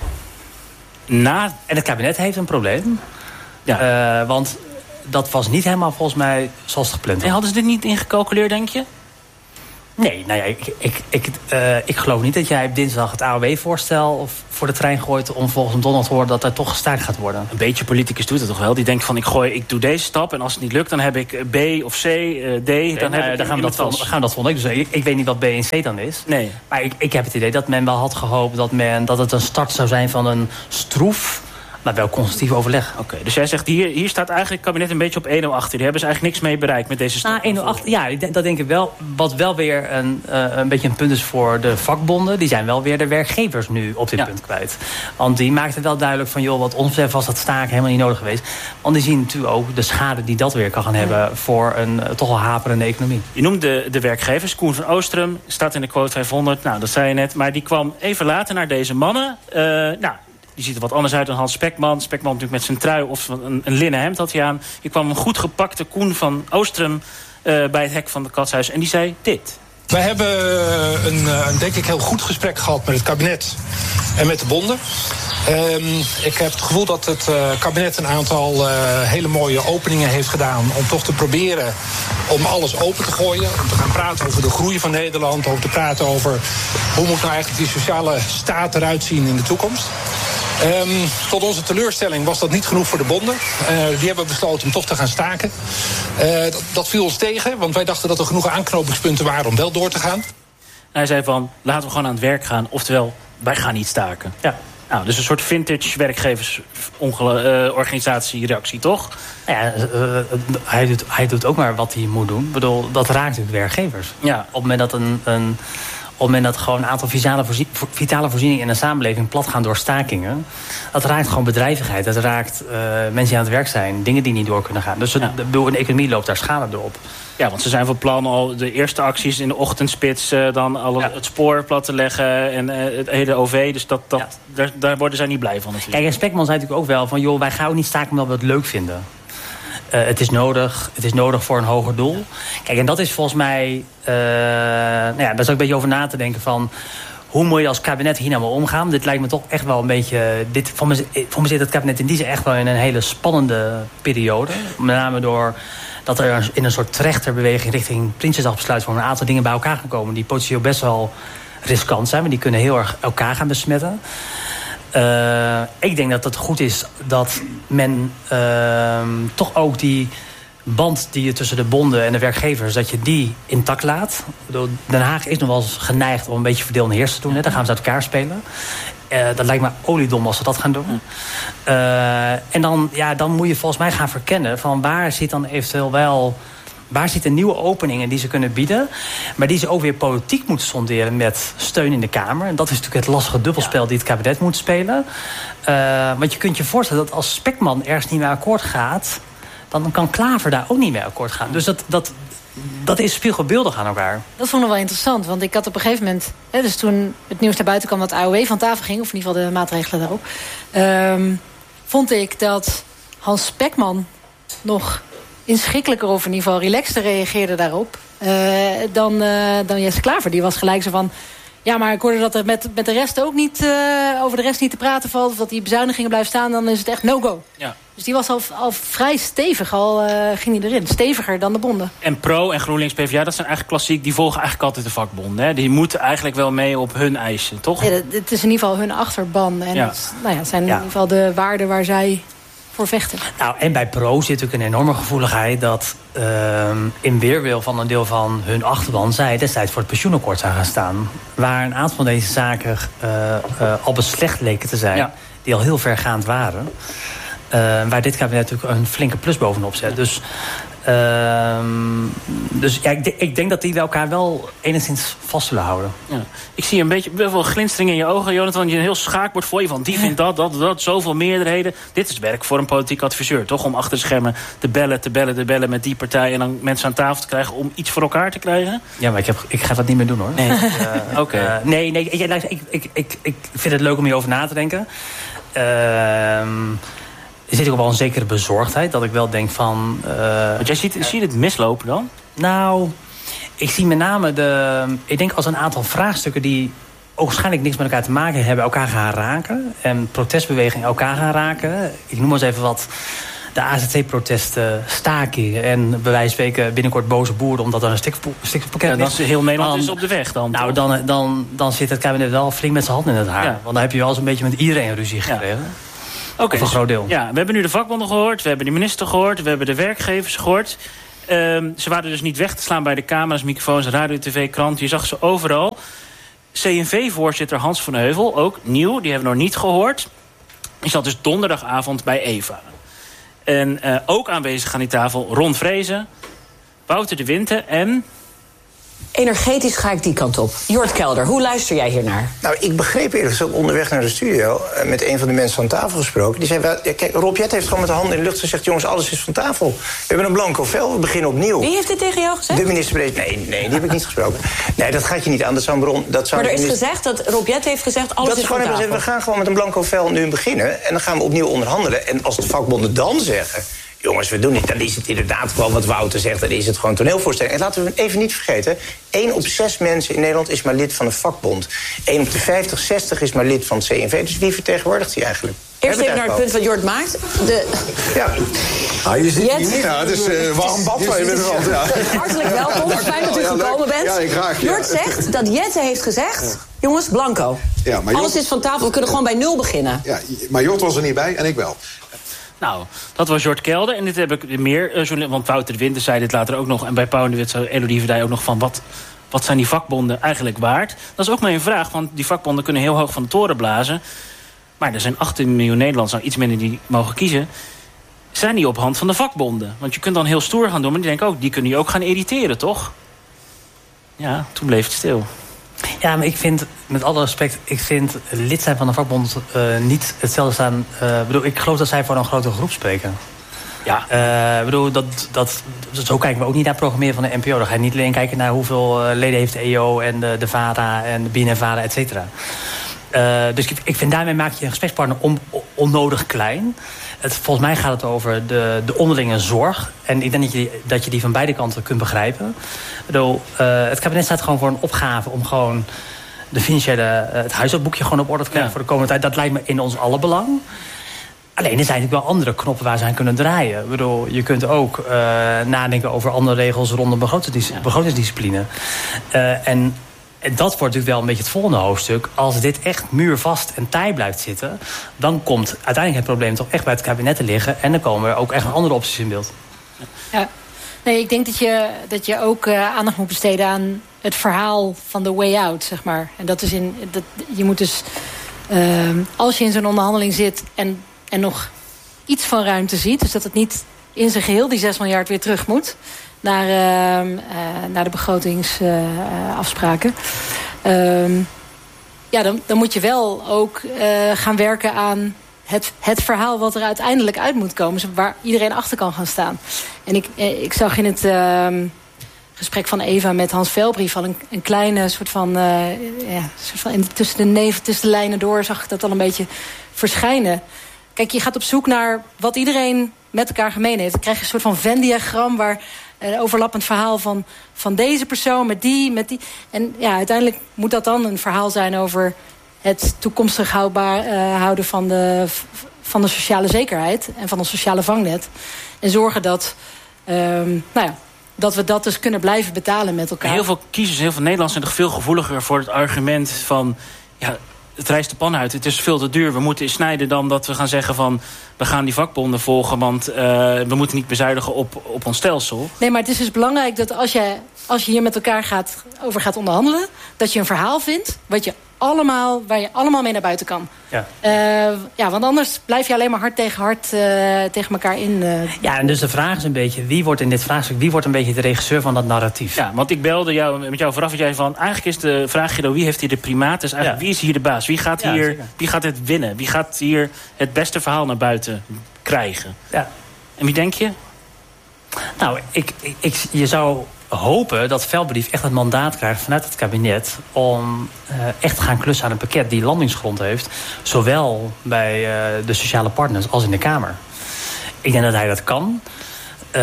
Na... En het kabinet heeft een probleem. Ja. Uh, want dat was niet helemaal volgens mij zoals het gepland was. En hadden ze dit niet ingecalculeerd, denk je? Nee, nou ja, ik, ik, ik, uh, ik geloof niet dat jij op dinsdag het A O W-voorstel voor de trein gooit om volgens een donderdag te horen dat er toch gestaakt gaat worden. Een beetje politicus doet het toch wel? Die denkt van ik gooi, ik doe deze stap en als het niet lukt dan heb ik B of C, uh, D. Nee, dan nou, heb ik dan gaan we, dat vol, gaan we dat volgende week. Dus ik, ik weet niet wat B en C dan is. Nee. Maar ik, ik heb het idee dat men wel had gehoopt dat, men, dat het een start zou zijn van een stroef, maar wel constructief overleg. Oké, okay, dus jij zegt, hier, hier staat eigenlijk het kabinet een beetje op één nul acht. Die hebben ze eigenlijk niks mee bereikt met deze stap. Nou, één nul acht, ja, dat denk ik wel. Wat wel weer een, uh, een beetje een punt is voor de vakbonden. Die zijn wel weer de werkgevers nu op dit ja. punt kwijt. Want die maakten wel duidelijk van, joh, wat ons betreft was dat staken helemaal niet nodig geweest. Want die zien natuurlijk ook de schade die dat weer kan gaan hebben voor een uh, toch wel haperende economie. Je noemt de, de werkgevers. Koen van Oostrum staat in de quote vijfhonderd. Nou, dat zei je net. Maar die kwam even later naar deze mannen. Uh, nou... Die ziet er wat anders uit dan Hans Spekman. Spekman natuurlijk met zijn trui of een, een linnen hemd had hij aan. Je kwam een goed gepakte Koen van Oostrum uh, bij het hek van het Katshuis. En die zei dit. Wij hebben een, een denk ik heel goed gesprek gehad met het kabinet en met de bonden. Um, ik heb het gevoel dat het uh, kabinet een aantal uh, hele mooie openingen heeft gedaan om toch te proberen om alles open te gooien. Om te gaan praten over de groei van Nederland. Over te praten over hoe moet nou eigenlijk die sociale staat eruit zien in de toekomst. Um, tot onze teleurstelling was dat niet genoeg voor de bonden. Uh, die hebben besloten om toch te gaan staken. Uh, dat, dat viel ons tegen, want wij dachten dat er genoeg aanknopingspunten waren om wel door te gaan. Hij zei van, laten we gewoon aan het werk gaan. Oftewel, wij gaan niet staken. Ja. Nou, dus een soort vintage werkgeversorganisatie-reactie, toch? Ja, uh, hij, doet, hij doet ook maar wat hij moet doen. Ik bedoel, dat raakt natuurlijk werkgevers. Ja. Op het moment dat een... een Op het moment dat gewoon een aantal vitale, voorzie- vitale voorzieningen in een samenleving plat gaan door stakingen. Dat raakt gewoon bedrijvigheid. Dat raakt uh, mensen die aan het werk zijn. Dingen die niet door kunnen gaan. Dus ja. de, de, een economie loopt daar schade door op. Ja, want ze zijn van plan al de eerste acties in de ochtendspits. Uh, dan al ja. het spoor plat te leggen en uh, het hele O V. Dus dat, dat, ja. daar, daar worden zij niet blij van natuurlijk. Kijk, en Spekman zei natuurlijk ook wel van, joh, wij gaan ook niet staken omdat we het leuk vinden. Uh, het is nodig. Het is nodig voor een hoger doel. Kijk, en dat is volgens mij... Uh, nou ja, daar is ook een beetje over na te denken van... hoe moet je als kabinet hier nou mee omgaan? Dit lijkt me toch echt wel een beetje... Dit, voor, me, voor me zit het kabinet in die zin echt wel in een hele spannende periode. Met name door dat er in een soort trechterbeweging richting Prinsjesdagbesluit voor een aantal dingen bij elkaar gaan komen... die potentieel best wel riskant zijn, maar die kunnen heel erg elkaar gaan besmetten. Uh, ik denk dat het goed is dat men uh, toch ook die band die je tussen de bonden en de werkgevers, dat je die intact laat. Den Haag is nog wel eens geneigd om een beetje verdeel en heers te doen. Hè. Dan gaan ze uit elkaar spelen. Uh, dat lijkt me oliedom als ze dat gaan doen. Uh, en dan, ja, dan moet je volgens mij gaan verkennen van waar zit dan eventueel wel, waar zitten nieuwe openingen die ze kunnen bieden, maar die ze ook weer politiek moeten sonderen met steun in de Kamer. En dat is natuurlijk het lastige dubbelspel ja. die het kabinet moet spelen. Uh, want je kunt je voorstellen dat als Spekman ergens niet mee akkoord gaat, dan kan Klaver daar ook niet mee akkoord gaan. Dus dat, dat, dat is spiegelbeeldig aan elkaar. Dat vond ik wel interessant, want ik had op een gegeven moment, hè, dus toen het nieuws naar buiten kwam dat A O W van tafel ging, of in ieder geval de maatregelen daarop, um, vond ik dat Hans Spekman nog inschikkelijker of in ieder geval relaxter reageerde daarop uh, dan, uh, dan Jesse Klaver. Die was gelijk zo van, ja, maar ik hoorde dat er met, met de rest ook niet uh, over de rest niet te praten valt, of dat die bezuinigingen blijven staan, dan is het echt no-go. Ja. Dus die was al, al vrij stevig, al uh, ging hij erin. Steviger dan de bonden. En Pro en GroenLinks P v da, dat zijn eigenlijk klassiek, die volgen eigenlijk altijd de vakbonden. Hè? Die moeten eigenlijk wel mee op hun eisen, toch? Ja, het is in ieder geval hun achterban. En ja. het, nou ja, het zijn ja. in ieder geval de waarden waar zij voor vechten. Nou, en bij Pro zit natuurlijk een enorme gevoeligheid dat uh, in weerwil van een deel van hun achterban zij destijds voor het pensioenakkoord zou gaan staan. Waar een aantal van deze zaken uh, uh, al beslecht leken te zijn. Ja. Die al heel vergaand waren. Uh, waar dit kabinet natuurlijk een flinke plus bovenop zet. Dus, uh, dus ja, ik, d- ik denk dat die elkaar wel enigszins vast zullen houden. Ja. Ik zie een beetje wel glinstering in je ogen, Jonathan. Je een heel schaakbord voor je van die vindt dat, dat, dat, zoveel meerderheden. Dit is werk voor een politiek adviseur, toch? Om achter de schermen te bellen, te bellen, te bellen met die partij en dan mensen aan tafel te krijgen om iets voor elkaar te krijgen. Ja, maar ik, heb, ik ga dat niet meer doen, hoor. Nee, uh, oké. Okay. Uh, nee, nee ik, ik, ik, ik, ik vind het leuk om hierover na te denken. Uh, Er zit ook wel een zekere bezorgdheid. Dat ik wel denk van... Uh, Want jij ziet, uh, zie je het mislopen dan? Nou, ik zie met name de... Ik denk als een aantal vraagstukken die ook waarschijnlijk niks met elkaar te maken hebben, elkaar gaan raken. En protestbewegingen elkaar gaan raken. Ik noem maar eens even wat. De A Z C-protesten, staken en bij wijze van spreken binnenkort boze boeren omdat er een stikstofpakket ja, is. Dan is heel Nederland dan, is op de weg dan. Nou, dan, dan, dan zit het kabinet wel flink met zijn handen in het haar. Ja. Want dan heb je wel eens een beetje met iedereen ruzie gekregen. Ja. Oké, okay, een groot deel. Ja, we hebben nu de vakbonden gehoord, we hebben de minister gehoord, we hebben de werkgevers gehoord. Um, ze waren dus niet weg te slaan bij de camera's, microfoons, radio, tv, krant. Je zag ze overal. C N V-voorzitter Hans van Heuvel, ook nieuw, die hebben we nog niet gehoord. Die zat dus donderdagavond bij Eva. En uh, ook aanwezig aan die tafel Ron Vrezen, Wouter de Winter en... Energetisch ga ik die kant op. Jort Kelder, hoe luister jij hiernaar? Nou, ik begreep eerlijk gezegd onderweg naar de studio met een van de mensen aan tafel gesproken. Die zei, wel, ja, kijk, Rob Jet heeft gewoon met de handen in de lucht gezegd, jongens, alles is van tafel. We hebben een blanco vel, we beginnen opnieuw. Wie heeft dit tegen jou gezegd? De minister-president. Nee, nee, die heb ik niet gesproken. Nee, dat gaat je niet aan. Dat zou een bron, dat zou maar er is minister... gezegd dat Rob Jet heeft gezegd, alles dat is van tafel. Gezegd, we gaan gewoon met een blanco vel nu beginnen en dan gaan we opnieuw onderhandelen. En als de vakbonden dan zeggen, jongens, we doen het, dan is het inderdaad wel wat Wouter zegt, dan is het gewoon toneelvoorstelling. En laten we even niet vergeten, één op zes mensen in Nederland is maar lid van een vakbond. één op de vijftig, zestig is maar lid van het C N V. Dus wie vertegenwoordigt die eigenlijk? Eerst even naar het punt wat Jort maakt. De... Ja. Ah, je zit hier niet. Ja, het is uh, warm bad van je binnenland. Ja. Hartelijk welkom, fijn dat u ja, gekomen bent. Ja, ik graag, ja. Jort zegt dat Jette heeft gezegd, ja. jongens, blanco. Ja, maar Jort... Alles is van tafel, we kunnen gewoon bij nul beginnen. Ja, maar Jort was er niet bij en ik wel. Nou, dat was Jort Kelder. En dit heb ik meer, uh, want Wouter de Winter zei dit later ook nog. En bij Pauw en de Wit zei Elodie Verdij ook nog van, wat, wat zijn die vakbonden eigenlijk waard? Dat is ook mijn vraag, want die vakbonden kunnen heel hoog van de toren blazen. Maar er zijn achttien miljoen Nederlanders, nou iets minder die mogen kiezen. Zijn die op hand van de vakbonden? Want je kunt dan heel stoer gaan doen, maar die denken ook, die kunnen je ook gaan irriteren, toch? Ja, toen bleef het stil. Ja, maar ik vind, met alle respect, ik vind lid zijn van een vakbond uh, niet hetzelfde staan. Uh, bedoel, ik geloof dat zij voor een grote groep spreken. Ja. Uh, bedoel, dat, dat, zo kijken we ook niet naar programmeren van de N P O. Dan ga je niet alleen kijken naar hoeveel uh, leden heeft de E O en de, de VARA en de B N N VARA, et cetera. Uh, dus ik, ik vind daarmee maak je een gesprekspartner on, onnodig klein. Het, volgens mij gaat het over de, de onderlinge zorg. En ik denk dat je, dat je die van beide kanten kunt begrijpen. Ik bedoel, uh, het kabinet staat gewoon voor een opgave om gewoon de financiële, uh, het huishoudboekje gewoon op orde te krijgen, ja, voor de komende tijd. Dat lijkt me in ons alle belang. Alleen er zijn natuurlijk wel andere knoppen waar ze aan kunnen draaien. Ik bedoel, je kunt ook uh, nadenken over andere regels rondom begrotingsdis- ja. begrotingsdiscipline. Uh, en En dat wordt natuurlijk wel een beetje het volgende hoofdstuk. Als dit echt muurvast en taai blijft zitten, dan komt uiteindelijk het probleem toch echt bij het kabinet te liggen. En dan komen er ook echt andere opties in beeld. Ja, Nee, ik denk dat je, dat je ook uh, aandacht moet besteden aan het verhaal van de way out, zeg maar. En dat is in, dat, je moet dus, uh, als je in zo'n onderhandeling zit en, en nog iets van ruimte ziet, dus dat het niet in zijn geheel die zes miljard weer terug moet naar, uh, uh, naar de begrotingsafspraken. Uh, uh, ja, dan, dan moet je wel ook uh, gaan werken aan Het, het verhaal wat er uiteindelijk uit moet komen, waar iedereen achter kan gaan staan. En ik, ik zag in het uh, gesprek van Eva met Hans Velbrief al een, een kleine soort van, uh, ja, soort van in, tussen de neven, tussen de lijnen door, zag ik dat al een beetje verschijnen. Kijk, je gaat op zoek naar wat iedereen met elkaar gemeen heeft. Dan krijg je een soort van Venn-diagram waar een overlappend verhaal van, van deze persoon met die, met die. En ja, uiteindelijk moet dat dan een verhaal zijn over het toekomstig houdbaar uh, houden van de, van de sociale zekerheid en van een sociale vangnet. En zorgen dat, um, nou ja, dat we dat dus kunnen blijven betalen met elkaar. Heel veel kiezers, heel veel Nederlanders zijn toch veel gevoeliger voor het argument van, ja, het rijst de pan uit, het is veel te duur, we moeten snijden, dan dat we gaan zeggen van, we gaan die vakbonden volgen, want uh, we moeten niet bezuinigen op, op ons stelsel. Nee, maar het is dus belangrijk dat als je, als je hier met elkaar gaat, over gaat onderhandelen, dat je een verhaal vindt wat je allemaal, waar je allemaal mee naar buiten kan. Ja, uh, ja, want anders blijf je alleen maar hard tegen hard uh, tegen elkaar in. Uh, ja, en dus de vraag is een beetje, wie wordt in dit vraagstuk, wie wordt een beetje de regisseur van dat narratief? Ja, want ik belde jou, met jou vooraf, wat jij van, eigenlijk is de vraag, Guido, wie heeft hier de primaat? Dus eigenlijk, ja. Wie is hier de baas? Wie gaat hier, ja, wie gaat het winnen? Wie gaat hier het beste verhaal naar buiten krijgen? Ja. En wie denk je? Nou, ik, ik, ik, je zou hopen dat Velbrief echt het mandaat krijgt vanuit het kabinet om uh, echt te gaan klussen aan een pakket die landingsgrond heeft, zowel bij uh, de sociale partners als in de Kamer. Ik denk dat hij dat kan. Uh,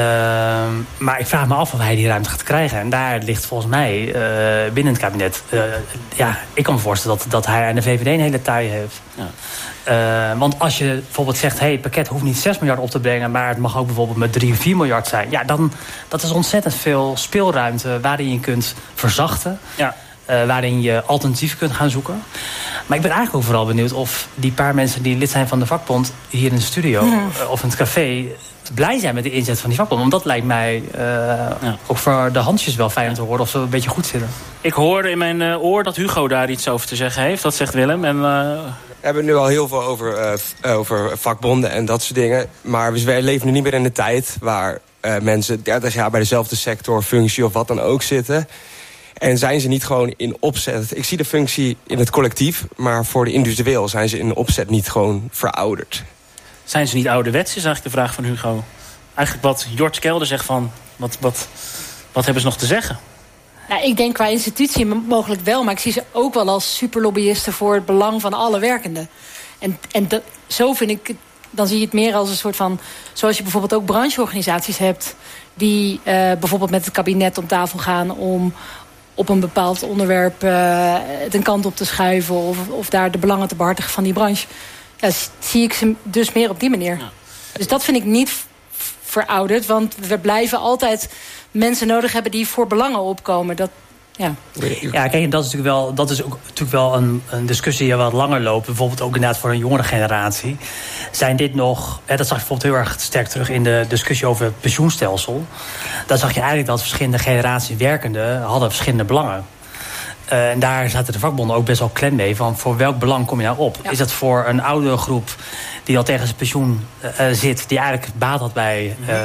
maar ik vraag me af of hij die ruimte gaat krijgen. En daar ligt volgens mij uh, binnen het kabinet, Uh, ja, ik kan me voorstellen dat, dat hij en de V V D een hele taai heeft. Ja. Uh, want als je bijvoorbeeld zegt, hey, het pakket hoeft niet zes miljard op te brengen, maar het mag ook bijvoorbeeld met drie, vier miljard zijn. Ja, dan dat is ontzettend veel speelruimte waarin je kunt verzachten. Ja. Uh, waarin je alternatieven kunt gaan zoeken. Maar ik ben eigenlijk ook vooral benieuwd of die paar mensen die lid zijn van de vakbond hier in de studio, ja, uh, of in het café, blij zijn met de inzet van die vakbond. Want dat lijkt mij uh, ja. ook voor de handjes wel fijn om te horen of ze een beetje goed zitten. Ik hoorde in mijn uh, oor dat Hugo daar iets over te zeggen heeft. Dat zegt Willem. En, uh... we hebben nu al heel veel over, uh, over vakbonden en dat soort dingen. Maar we leven nu niet meer in de tijd waar uh, mensen dertig jaar bij dezelfde sector, functie of wat dan ook zitten. En zijn ze niet gewoon in opzet. Ik zie de functie in het collectief, maar voor de individueel zijn ze in opzet niet gewoon verouderd. Zijn ze niet ouderwets, is eigenlijk de vraag van Hugo. Eigenlijk wat Jort Kelder zegt van, wat, wat, wat hebben ze nog te zeggen? Nou, ik denk qua institutie mogelijk wel, maar ik zie ze ook wel als superlobbyisten voor het belang van alle werkenden. En, en dat, zo vind ik, dan zie je het meer als een soort van, zoals je bijvoorbeeld ook brancheorganisaties hebt die uh, bijvoorbeeld met het kabinet om tafel gaan om op een bepaald onderwerp uh, het een kant op te schuiven of, of daar de belangen te behartigen van die branche. Ja, zie ik ze dus meer op die manier. Ja. Dus dat vind ik niet verouderd, want we blijven altijd mensen nodig hebben die voor belangen opkomen. Dat, ja. Ja, kijk, dat is natuurlijk wel, dat is ook natuurlijk wel een, een discussie die wat langer loopt. Bijvoorbeeld ook inderdaad voor een jongere generatie. Zijn dit nog, hè, dat zag je bijvoorbeeld heel erg sterk terug in de discussie over het pensioenstelsel. Daar zag je eigenlijk dat verschillende generaties werkenden hadden verschillende belangen. Uh, en daar zaten de vakbonden ook best wel klem mee van voor welk belang kom je nou op? Ja. Is dat voor een oudere groep die al tegen zijn pensioen uh, zit, die eigenlijk baat had bij uh, uh,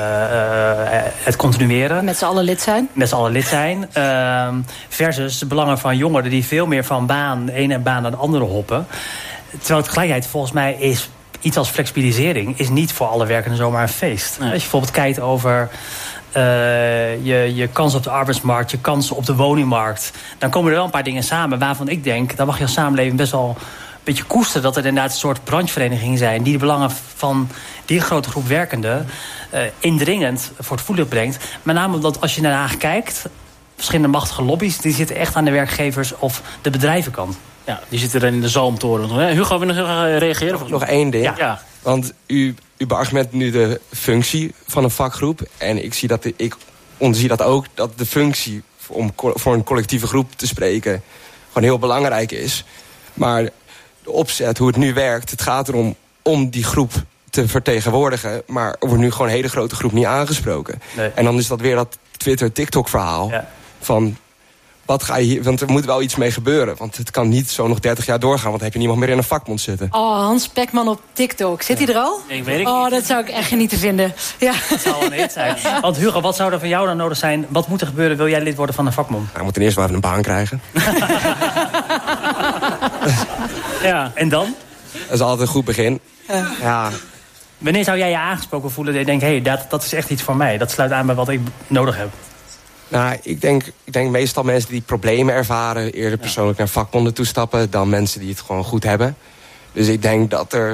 het continueren? Met z'n allen lid zijn? Met z'n allen lid zijn. Uh, versus de belangen van jongeren die veel meer van baan, de ene baan naar de andere hoppen. Terwijl tegelijkertijd volgens mij is iets als flexibilisering is niet voor alle werkenden zomaar een feest. Nee. Als je bijvoorbeeld kijkt over Uh, je, je kansen op de arbeidsmarkt, je kansen op de woningmarkt, dan komen er wel een paar dingen samen waarvan ik denk, daar mag je als samenleving best wel een beetje koesteren, dat er inderdaad een soort brancheverenigingen zijn die de belangen van die grote groep werkenden uh, indringend voor het voetlicht brengt. Met name omdat als je naar Den Haag kijkt, verschillende machtige lobby's die zitten echt aan de werkgevers of de bedrijvenkant. Ja, die zitten dan in de zalmtoren. Hugo, wil je nog reageren? Nog, nog één ding. Ja. ja. Want u, u beargument nu de functie van een vakgroep. En ik zie dat, de, ik onderzie dat ook, dat de functie om voor een collectieve groep te spreken gewoon heel belangrijk is. Maar de opzet, hoe het nu werkt, het gaat erom om die groep te vertegenwoordigen. Maar er wordt nu gewoon een hele grote groep niet aangesproken. Nee. En dan is dat weer dat Twitter-TikTok-verhaal ja. van... Wat ga je hier, want er moet wel iets mee gebeuren. Want het kan niet zo nog dertig jaar doorgaan. Want dan heb je niemand meer in een vakbond zitten. Oh, Hans Pekman op TikTok. Zit hij er al? Ik weet het oh, niet. Dat zou ik echt niet te vinden. Ja. Dat zou wel een hit zijn. Want Hugo, wat zou er van jou dan nodig zijn? Wat moet er gebeuren? Wil jij lid worden van een vakbond? Nou, we moeten eerst wel even een baan krijgen. Ja, en dan? Dat is altijd een goed begin. Uh. Ja. Wanneer zou jij je aangesproken voelen dat je denkt... hé, hey, dat, dat is echt iets voor mij. Dat sluit aan bij wat ik nodig heb. Nou, ik denk, ik denk meestal mensen die problemen ervaren... eerder persoonlijk naar vakbonden toestappen... dan mensen die het gewoon goed hebben. Dus ik denk dat er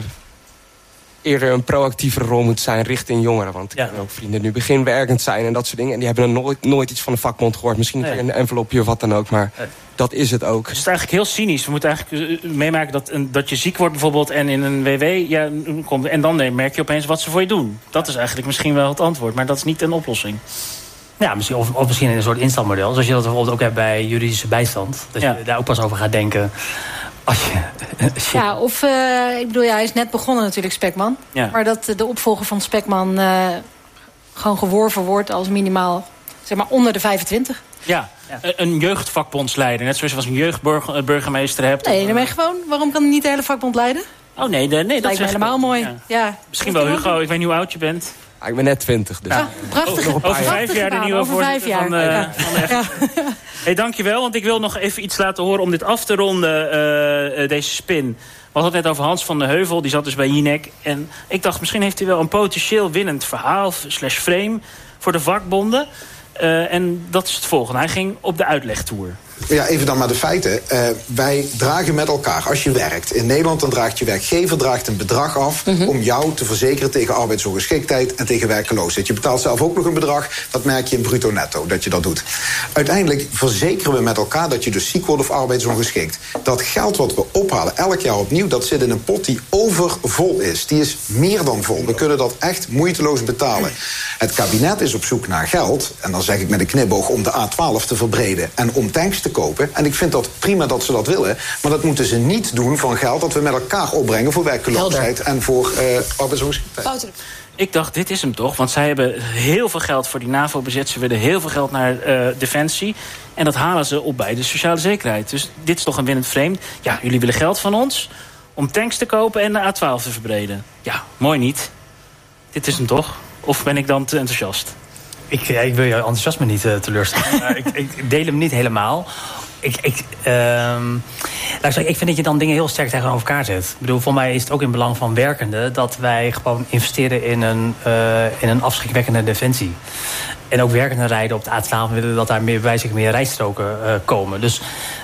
eerder een proactievere rol moet zijn richting jongeren. Want ik ja. heb ook vrienden die nu beginwerkend zijn en dat soort dingen. En die hebben nog nooit, nooit iets van een vakbond gehoord. Misschien nee. een envelopje of wat dan ook, maar... Nee. Dat is het ook. Het is eigenlijk heel cynisch. We moeten eigenlijk meemaken dat, dat je ziek wordt bijvoorbeeld... en in een W W ja, komt. En dan merk je opeens wat ze voor je doen. Dat is eigenlijk misschien wel het antwoord. Maar dat is niet een oplossing. Ja, misschien, of, of misschien in een soort instapmodel. Zoals je dat bijvoorbeeld ook hebt bij juridische bijstand. Dat ja. je daar ook pas over gaat denken. Als je, ja, of uh, ik bedoel, ja, hij is net begonnen natuurlijk, Spekman. Ja. Maar dat de opvolger van Spekman uh, gewoon geworven wordt als minimaal, zeg maar, onder de vijfentwintig. Ja, ja. Een jeugdvakbondsleider. Net zoals je als een jeugdburgemeester hebt. Nee, dan ben je gewoon, waarom kan hij niet de hele vakbond leiden? Oh nee, de, nee dat, dat lijkt me helemaal mooi. Ja. Ja. Misschien wel, Hugo. Ik weet niet hoe oud je bent. Ah, ik ben net twintig. Dus. Ja, prachtig. Over, over vijf jaar de nieuwe voorzitter van, uh, ja. van F. Ja. Hey, dankjewel, want ik wil nog even iets laten horen om dit af te ronden, uh, uh, deze spin. We hadden het net over Hans van de Heuvel, die zat dus bij Jinek. En ik dacht, misschien heeft hij wel een potentieel winnend verhaal, slash frame, voor de vakbonden. Uh, en dat is het volgende. Hij ging op de uitlegtour. Ja, even dan maar de feiten. Uh, wij dragen met elkaar, als je werkt in Nederland... dan draagt je werkgever draagt een bedrag af... Mm-hmm. om jou te verzekeren tegen arbeidsongeschiktheid en tegen werkeloosheid. Je betaalt zelf ook nog een bedrag, dat merk je in bruto netto, dat je dat doet. Uiteindelijk verzekeren we met elkaar dat je dus ziek wordt of arbeidsongeschikt. Dat geld wat we ophalen, elk jaar opnieuw... dat zit in een pot die overvol is. Die is meer dan vol. We kunnen dat echt moeiteloos betalen. Het kabinet is op zoek naar geld, en dan zeg ik met een knipoog... om de A twaalf te verbreden en om tanks te kopen. En ik vind dat prima dat ze dat willen. Maar dat moeten ze niet doen van geld dat we met elkaar opbrengen... voor werkloosheid en voor uh, arbeidsongeschiktheid. Ik dacht, dit is hem toch? Want zij hebben heel veel geld voor die NAVO-bezet. Ze willen heel veel geld naar uh, Defensie. En dat halen ze op bij de sociale zekerheid. Dus dit is toch een winnend frame. Ja, jullie willen geld van ons om tanks te kopen en de A twaalf te verbreden. Ja, mooi niet. Dit is hem toch? Of ben ik dan te enthousiast? Ik, ja, ik wil jouw enthousiasme niet uh, teleurstellen. Maar ik, ik deel hem niet helemaal. Ik, ik, uh, laat ik, zeggen, ik vind dat je dan dingen heel sterk tegenover elkaar zet. Ik bedoel, voor mij is het ook in belang van werkenden... dat wij gewoon investeren in een, uh, in een afschrikwekkende defensie. En ook werkenden rijden op de A twaalf... willen dat daar meer, bij zich meer rijstroken uh, komen. Dus...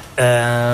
Uh,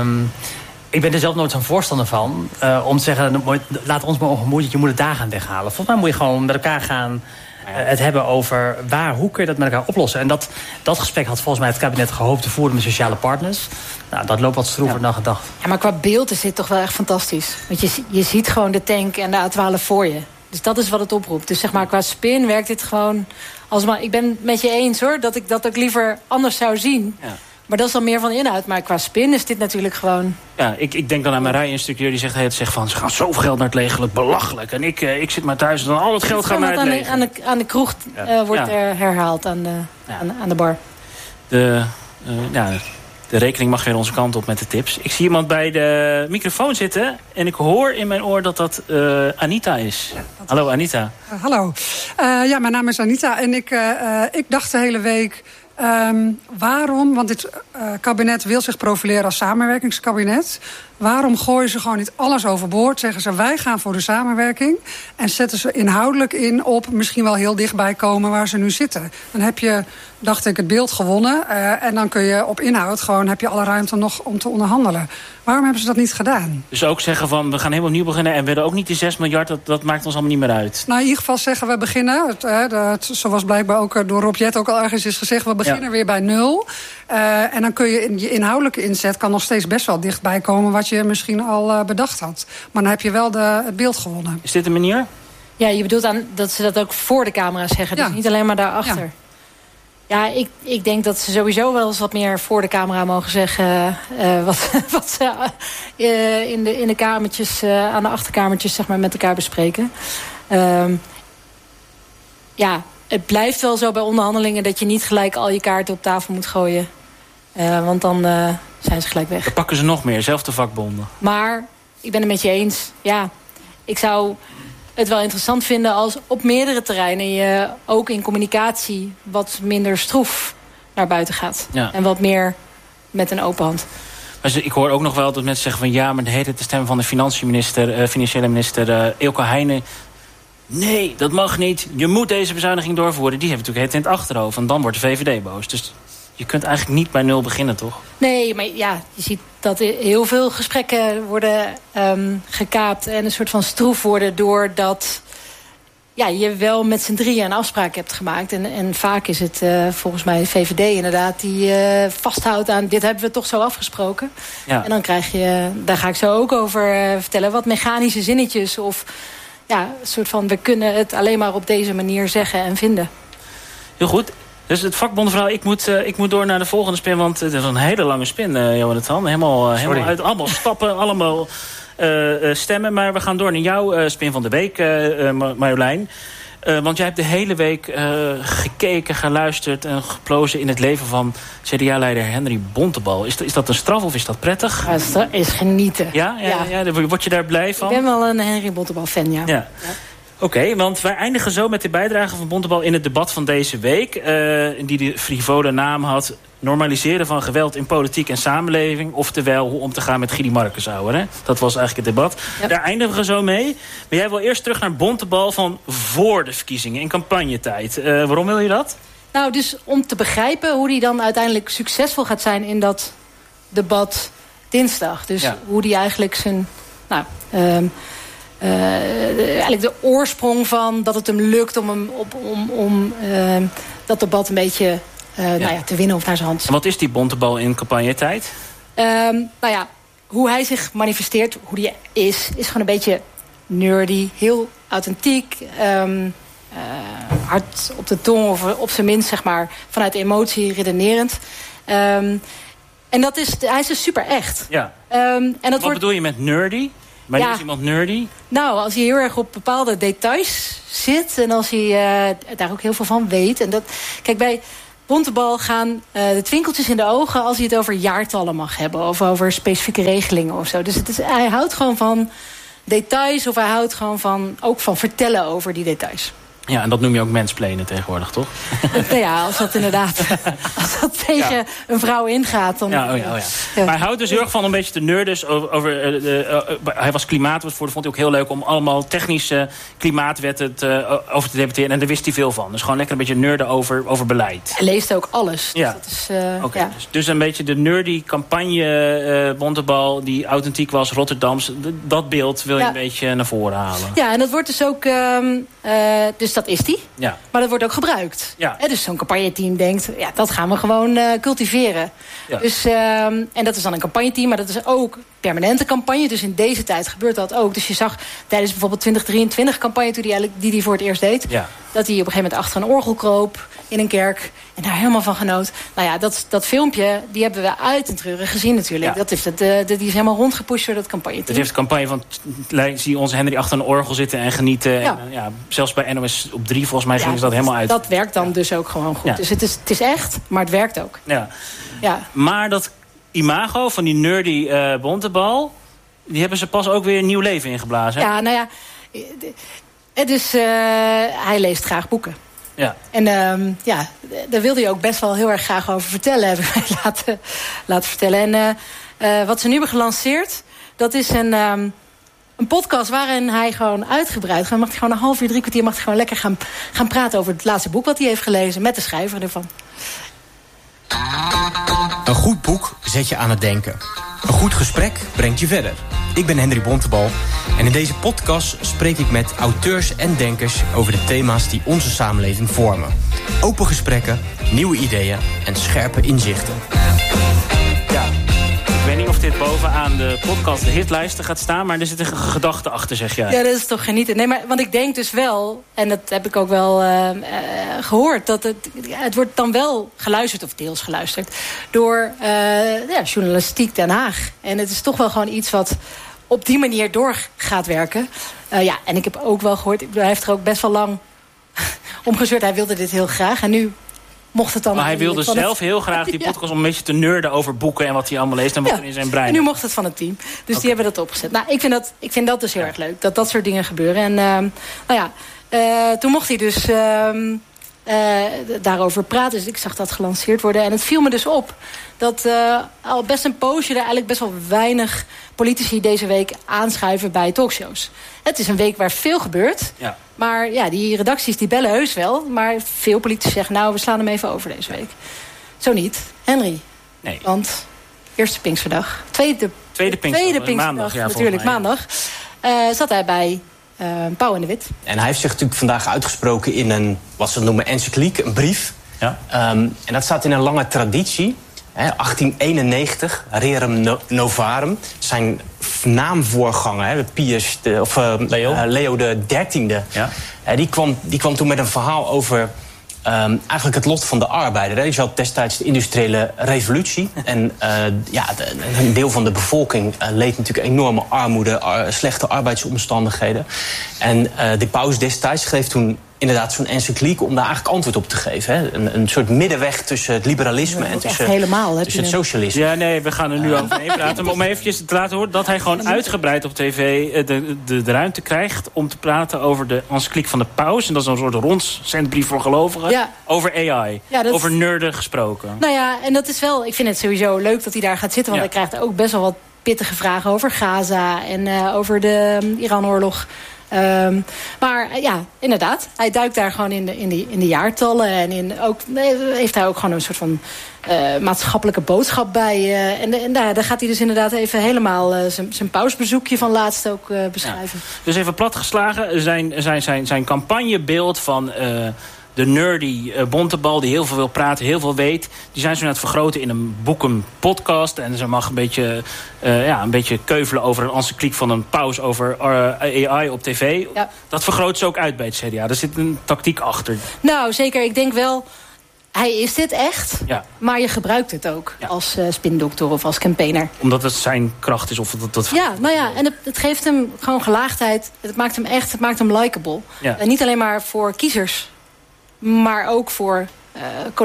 ik ben er zelf nooit zo'n voorstander van. Uh, om te zeggen, laat ons maar ongemoeid, je moet het daar gaan weghalen. Volgens mij moet je gewoon met elkaar gaan... Uh, het hebben over waar, hoe kun je dat met elkaar oplossen. En dat, dat gesprek had volgens mij het kabinet gehoopt te voeren met sociale partners. Nou, dat loopt wat stroever ja. dan gedacht. Ja, maar qua beeld is dit toch wel echt fantastisch. Want je, je ziet gewoon de tank en de A twaalf voor je. Dus dat is wat het oproept. Dus zeg maar, qua spin werkt dit gewoon... Als maar, ik ben het met je eens hoor, dat ik dat ook liever anders zou zien... Ja. Maar dat is dan meer van inhoud. Maar qua spin is dit natuurlijk gewoon... Ja, ik, ik denk dan aan mijn rijinstructeur die zegt, hey, het zegt van... ze gaan zoveel geld naar het leger, belachelijk. En ik, uh, ik zit maar thuis en dan al het geld gaat naar het aan leger. De, aan, de, aan de kroeg uh, ja. wordt ja. er herhaald aan de, ja. aan, aan de bar. De, uh, ja, de rekening mag weer onze kant op met de tips. Ik zie iemand bij de microfoon zitten... en ik hoor in mijn oor dat dat uh, Anita is. Ja, dat hallo, Anita. Uh, hallo. Uh, ja, mijn naam is Anita en ik, uh, uh, ik dacht de hele week... Um, waarom, want dit uh, kabinet wil zich profileren als samenwerkingskabinet... waarom gooien ze gewoon niet alles overboord? Zeggen ze, wij gaan voor de samenwerking... en zetten ze inhoudelijk in op misschien wel heel dichtbij komen waar ze nu zitten. Dan heb je, dacht ik, het beeld gewonnen... Uh, en dan kun je op inhoud gewoon, heb je alle ruimte nog om te onderhandelen. Waarom hebben ze dat niet gedaan? Dus ook zeggen van, we gaan helemaal opnieuw beginnen... en willen ook niet die zes miljard, dat, dat maakt ons allemaal niet meer uit. Nou, in ieder geval zeggen we beginnen. Het, uh, de, het, zoals blijkbaar ook door Rob Jet ook al ergens is gezegd... we beginnen ja. weer bij nul. Uh, en dan kun je in je inhoudelijke inzet... kan nog steeds best wel dichtbij komen... wat je misschien al uh, bedacht had. Maar dan heb je wel de, het beeld gewonnen. Is dit een manier? Ja, je bedoelt aan dat ze dat ook voor de camera zeggen. Ja. Dus niet alleen maar daarachter. Ja. Ja, ik, ik denk dat ze sowieso wel eens wat meer voor de camera mogen zeggen... Uh, wat, wat ze uh, in, de, in de kamertjes, uh, aan de achterkamertjes zeg maar, met elkaar bespreken. Um, ja, het blijft wel zo bij onderhandelingen dat je niet gelijk al je kaarten op tafel moet gooien. Uh, want dan uh, zijn ze gelijk weg. Dan pakken ze nog meer, zelfs de vakbonden. Maar ik ben het met je eens. Ja, ik zou het wel interessant vinden als op meerdere terreinen je ook in communicatie wat minder stroef naar buiten gaat. Ja. En wat meer met een open hand. Maar ik hoor ook nog wel dat mensen zeggen van ja, maar de hele de stem van de financiële uh, financiële minister uh, Eelco Heijnen. Nee, dat mag niet. Je moet deze bezuiniging doorvoeren. Die hebben natuurlijk het in het achterhoofd. En dan wordt de V V D boos. Dus je kunt eigenlijk niet bij nul beginnen, toch? Nee, maar ja, je ziet dat heel veel gesprekken worden um, gekaapt en een soort van stroef worden doordat ja, je wel met z'n drieën een afspraak hebt gemaakt. En, en vaak is het uh, volgens mij de V V D inderdaad die uh, vasthoudt aan dit hebben we toch zo afgesproken. Ja. En dan krijg je, daar ga ik zo ook over uh, vertellen, wat mechanische zinnetjes of ja, een soort van we kunnen het alleen maar op deze manier zeggen en vinden. Heel goed. Dus het vakbondenverhaal, ik moet, uh, ik moet door naar de volgende spin, want het is een hele lange spin, uh, Jonathan. Helemaal, uh, helemaal uit, allemaal stappen, allemaal uh, uh, stemmen. Maar we gaan door naar jouw uh, spin van de week, uh, uh, Marjolein. Uh, want jij hebt de hele week uh, gekeken, geluisterd en geplozen in het leven van C D A-leider Henry Bontebal. Is, is dat een straf of is dat prettig? Ja, dat is genieten. Ja? Ja, ja. ja, word je daar blij van? Ik ben wel een Henry Bontebal-fan, ja. ja. ja. Oké, okay, want wij eindigen zo met de bijdrage van Bontebal in het debat van deze week. Uh, die de frivole naam had: normaliseren van geweld in politiek en samenleving. Oftewel, hoe om te gaan met Gidi Markensauer. Hè? Dat was eigenlijk het debat. Ja. Daar eindigen we zo mee. Maar jij wil eerst terug naar Bontebal van voor de verkiezingen, in campagnetijd. Uh, waarom wil je dat? Nou, dus om te begrijpen hoe hij dan uiteindelijk succesvol gaat zijn in dat debat dinsdag. Dus ja. hoe hij eigenlijk zijn... Nou, um, Uh, eigenlijk de oorsprong van dat het hem lukt om, hem op, om, om uh, dat debat een beetje uh, ja. Nou ja, te winnen of naar zijn hand. En wat is die Bontebal in campagnetijd? Uh, nou ja, hoe hij zich manifesteert, hoe hij is, is gewoon een beetje nerdy, heel authentiek, um, uh, hard op de tong of op zijn minst zeg maar vanuit emotie redenerend. Um, en dat is, hij is dus super echt. Ja. Um, en dat wat wordt... bedoel je met nerdy? Maar ja. Is iemand nerdy? Nou, als hij heel erg op bepaalde details zit en als hij uh, daar ook heel veel van weet. En dat, kijk, bij Bontebal gaan uh, de twinkeltjes in de ogen als hij het over jaartallen mag hebben of over specifieke regelingen of zo. Dus het is, hij houdt gewoon van details of hij houdt gewoon van ook van vertellen over die details. Ja, en dat noem je ook mansplainen tegenwoordig, toch? Nou ja, als dat inderdaad als dat tegen ja. een vrouw ingaat. Dan, ja, oh ja, oh ja. Ja. Maar hij houdt dus heel erg van een beetje te nerden over... over uh, uh, uh, hij was klimaatwetvoerder, vond hij ook heel leuk om allemaal technische klimaatwetten te, uh, over te debatteren. En daar wist hij veel van. Dus gewoon lekker een beetje nerden over, over beleid. Hij leest ook alles. Ja. Dus, dat is, uh, okay, ja. dus, dus een beetje de nerdy campagne uh, Bontebal die authentiek was, Rotterdams. Dat beeld wil je ja. een beetje naar voren halen. Ja, en dat wordt dus ook... Um, uh, dus dat is die. Ja. Maar dat wordt ook gebruikt. Ja. He, dus zo'n campagneteam denkt, ja, dat gaan we gewoon uh, cultiveren. Ja. Dus, uh, en dat is dan een campagneteam, maar dat is ook permanente campagne. Dus in deze tijd gebeurt dat ook. Dus je zag tijdens bijvoorbeeld twintig drieëntwintig campagne... toen die eigenlijk die, die voor het eerst deed... Ja. dat hij op een gegeven moment achter een orgel kroop in een kerk... en daar helemaal van genoot. Nou ja, dat, dat filmpje, die hebben we uit en treurig gezien natuurlijk. Ja. Dat is het, uh, die is helemaal rondgepusht door dat campagneteam. Dat heeft de campagne van, zie onze Henry achter een orgel zitten en genieten. Ja. En, ja, zelfs bij N O S op drie volgens mij ja, gingen ze dat helemaal uit. Dat werkt dan ja. dus ook gewoon goed. Ja. Dus het is, het is echt, maar het werkt ook. Ja. Ja. Maar dat imago van die nerdy uh, Bontebal... die hebben ze pas ook weer een nieuw leven ingeblazen. Hè? Ja, nou ja... Dus uh, hij leest graag boeken. Ja. En um, ja, daar wilde hij ook best wel heel erg graag over vertellen. Heb ik mij laten, laten vertellen. En uh, uh, wat ze nu hebben gelanceerd... dat is een, um, een podcast waarin hij gewoon uitgebreid... mag hij gewoon een half uur, drie kwartier... mag hij gewoon lekker gaan, gaan praten over het laatste boek wat hij heeft gelezen... met de schrijver ervan. Een goed boek zet je aan het denken. Een goed gesprek brengt je verder. Ik ben Henry Bontebal en in deze podcast spreek ik met auteurs en denkers over de thema's die onze samenleving vormen. Open gesprekken, nieuwe ideeën en scherpe inzichten. Ja, ik weet niet of dit bovenaan de podcast de hitlijsten gaat staan, maar er zit een gedachte achter, zeg jij. Ja, dat is toch genieten. Nee, maar want ik denk dus wel, en dat heb ik ook wel uh, uh, gehoord, dat het, het wordt dan wel geluisterd, of deels geluisterd, door uh, ja, journalistiek Den Haag. En het is toch wel gewoon iets wat op die manier door gaat werken. Uh, ja, en ik heb ook wel gehoord, hij heeft er ook best wel lang omgezeurd. Hij wilde dit heel graag en nu mocht het dan... Maar hij wilde zelf het... heel graag die podcast ja. om een beetje te nerden over boeken en wat hij allemaal leest en wat ja. er in zijn brein. En nu mocht het van het team. Dus okay. die hebben dat opgezet. Nou, ik vind dat, ik vind dat dus heel ja. erg leuk, dat dat soort dingen gebeuren. En uh, nou ja, uh, toen mocht hij dus uh, uh, daarover praten. Dus ik zag dat gelanceerd worden. En het viel me dus op dat uh, al best een poosje er eigenlijk best wel weinig politici deze week aanschuiven bij talkshows. Het is een week waar veel gebeurt. Ja. Maar ja, die redacties die bellen heus wel. Maar veel politici zeggen, nou, we slaan hem even over deze week. Zo niet. Henry. Nee. Want eerste Pinksterdag. Tweede, tweede Pinksterdag. Tweede Pinksterdag, maandag, ja, natuurlijk mij, maandag. Uh, zat hij bij uh, Pauw en de Wit. En hij heeft zich natuurlijk vandaag uitgesproken in een, wat ze noemen, encycliek, een brief. Ja. Um, en dat staat in een lange traditie. achttien eenennegentig, Rerum Novarum. Zijn naamvoorganger, hè, Pius de, of, uh, Leo. Uh, Leo de dertiende. Ja. Uh, die, kwam, die kwam toen met een verhaal over um, eigenlijk het lot van de arbeider. Hè. Je had destijds de industriële revolutie. En uh, ja, de, een deel van de bevolking uh, leed natuurlijk enorme armoede, ar, slechte arbeidsomstandigheden. En uh, de paus destijds schreef toen inderdaad zo'n encycliek om daar eigenlijk antwoord op te geven. Hè? Een, een soort middenweg tussen het liberalisme en tussen, helemaal, tussen het socialisme. Ja, nee, we gaan er nu uh. overheen praten. Maar om eventjes te laten horen dat hij gewoon uitgebreid op tv de, de, de ruimte krijgt om te praten over de encycliek van de paus. En dat is een soort rondzendbrief voor gelovigen. Ja. Over A I. Ja, over nerden gesproken. Nou ja, en dat is wel, ik vind het sowieso leuk dat hij daar gaat zitten. Want ja. hij krijgt ook best wel wat pittige vragen over Gaza en uh, over de um, Iran-oorlog. Um, maar ja, inderdaad, hij duikt daar gewoon in de, in die, in de jaartallen. En in ook, heeft hij ook gewoon een soort van uh, maatschappelijke boodschap bij. Uh, en en daar, daar gaat hij dus inderdaad even helemaal uh, zijn, zijn pausbezoekje van laatst ook uh, beschrijven. Ja. Dus even platgeslagen, zijn, zijn, zijn, zijn campagnebeeld van Uh, de nerdy uh, bontebal die heel veel wil praten, heel veel weet, die zijn ze aan het vergroten in een boekenpodcast. En ze mag een beetje, uh, ja, een beetje keuvelen over een encycliek van een paus over uh, A I op tv. Ja. Dat vergroot ze ook uit bij het C D A. Er zit een tactiek achter. Nou, zeker. Ik denk wel, hij is dit echt, ja. maar je gebruikt het ook ja. als uh, spindokter of als campaigner. Omdat het zijn kracht is of dat... dat ja, nou ja, en het, het geeft hem gewoon gelaagdheid. Het maakt hem echt, het maakt hem likable. Ja. En niet alleen maar voor kiezers, maar ook voor uh,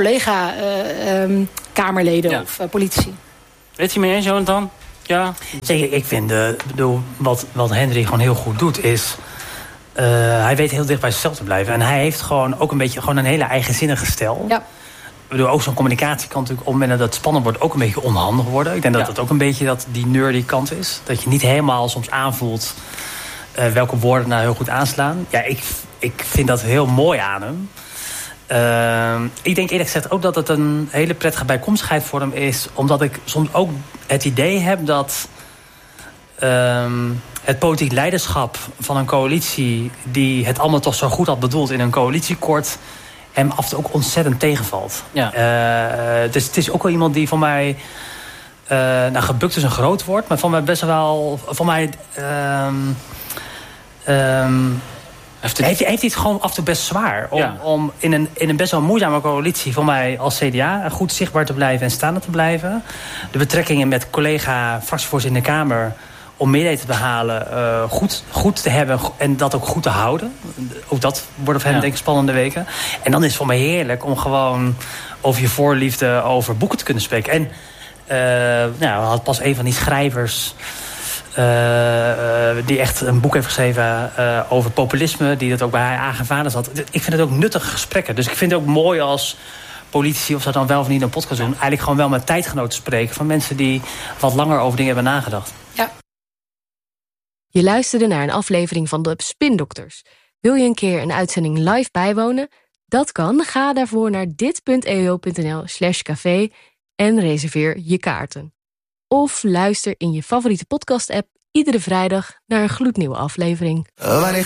collega-kamerleden uh, um, ja. of uh, politici. Weet je mee eens, Jonathan? Ja. Zeker, ik vind, uh, bedoel, wat, wat Henry gewoon heel goed doet is, Uh, hij weet heel dicht bij zichzelf te blijven. En hij heeft gewoon ook een beetje gewoon een hele eigenzinnige stijl. Ja. Ik bedoel, ook zo'n communicatie kan natuurlijk op het moment dat het spannend wordt ook een beetje onhandig worden. Ik denk dat ja. dat ook een beetje dat die nerdy kant is. Dat je niet helemaal soms aanvoelt uh, welke woorden nou heel goed aanslaan. Ja, ik, ik vind dat heel mooi aan hem. Uh, ik denk eerlijk gezegd ook dat het een hele prettige bijkomstigheid voor hem is. Omdat ik soms ook het idee heb dat Uh, het politiek leiderschap van een coalitie die het allemaal toch zo goed had bedoeld in een coalitieakkoord hem af en toe ook ontzettend tegenvalt. Ja. Uh, dus het is ook wel iemand die van mij uh, nou, gebukt is een groot woord, maar van mij best wel van mij um, um, heeft, het... heeft, heeft hij het gewoon af en toe best zwaar om, ja. om in, een, in een best wel moeizame coalitie voor mij als C D A goed zichtbaar te blijven en staande te blijven. De betrekkingen met collega fractievoorzitter in de Kamer om meerderheid te behalen, uh, goed, goed te hebben en dat ook goed te houden. Ook dat wordt voor hem ja. denk ik spannende weken. En dan is het voor mij heerlijk om gewoon over je voorliefde over boeken te kunnen spreken. En uh, nou, we hadden pas een van die schrijvers Uh, uh, die echt een boek heeft geschreven uh, over populisme, die dat ook bij haar eigen vader had. Ik vind het ook nuttige gesprekken. Dus ik vind het ook mooi als politici, of ze dan wel of niet een podcast doen, eigenlijk gewoon wel met tijdgenoten spreken van mensen die wat langer over dingen hebben nagedacht. Ja. Je luisterde naar een aflevering van de Spindokters. Wil je een keer een uitzending live bijwonen? Dat kan. Ga daarvoor naar dit.eo.nl slash café en reserveer je kaarten. Of luister in je favoriete podcast-app iedere vrijdag naar een gloednieuwe aflevering.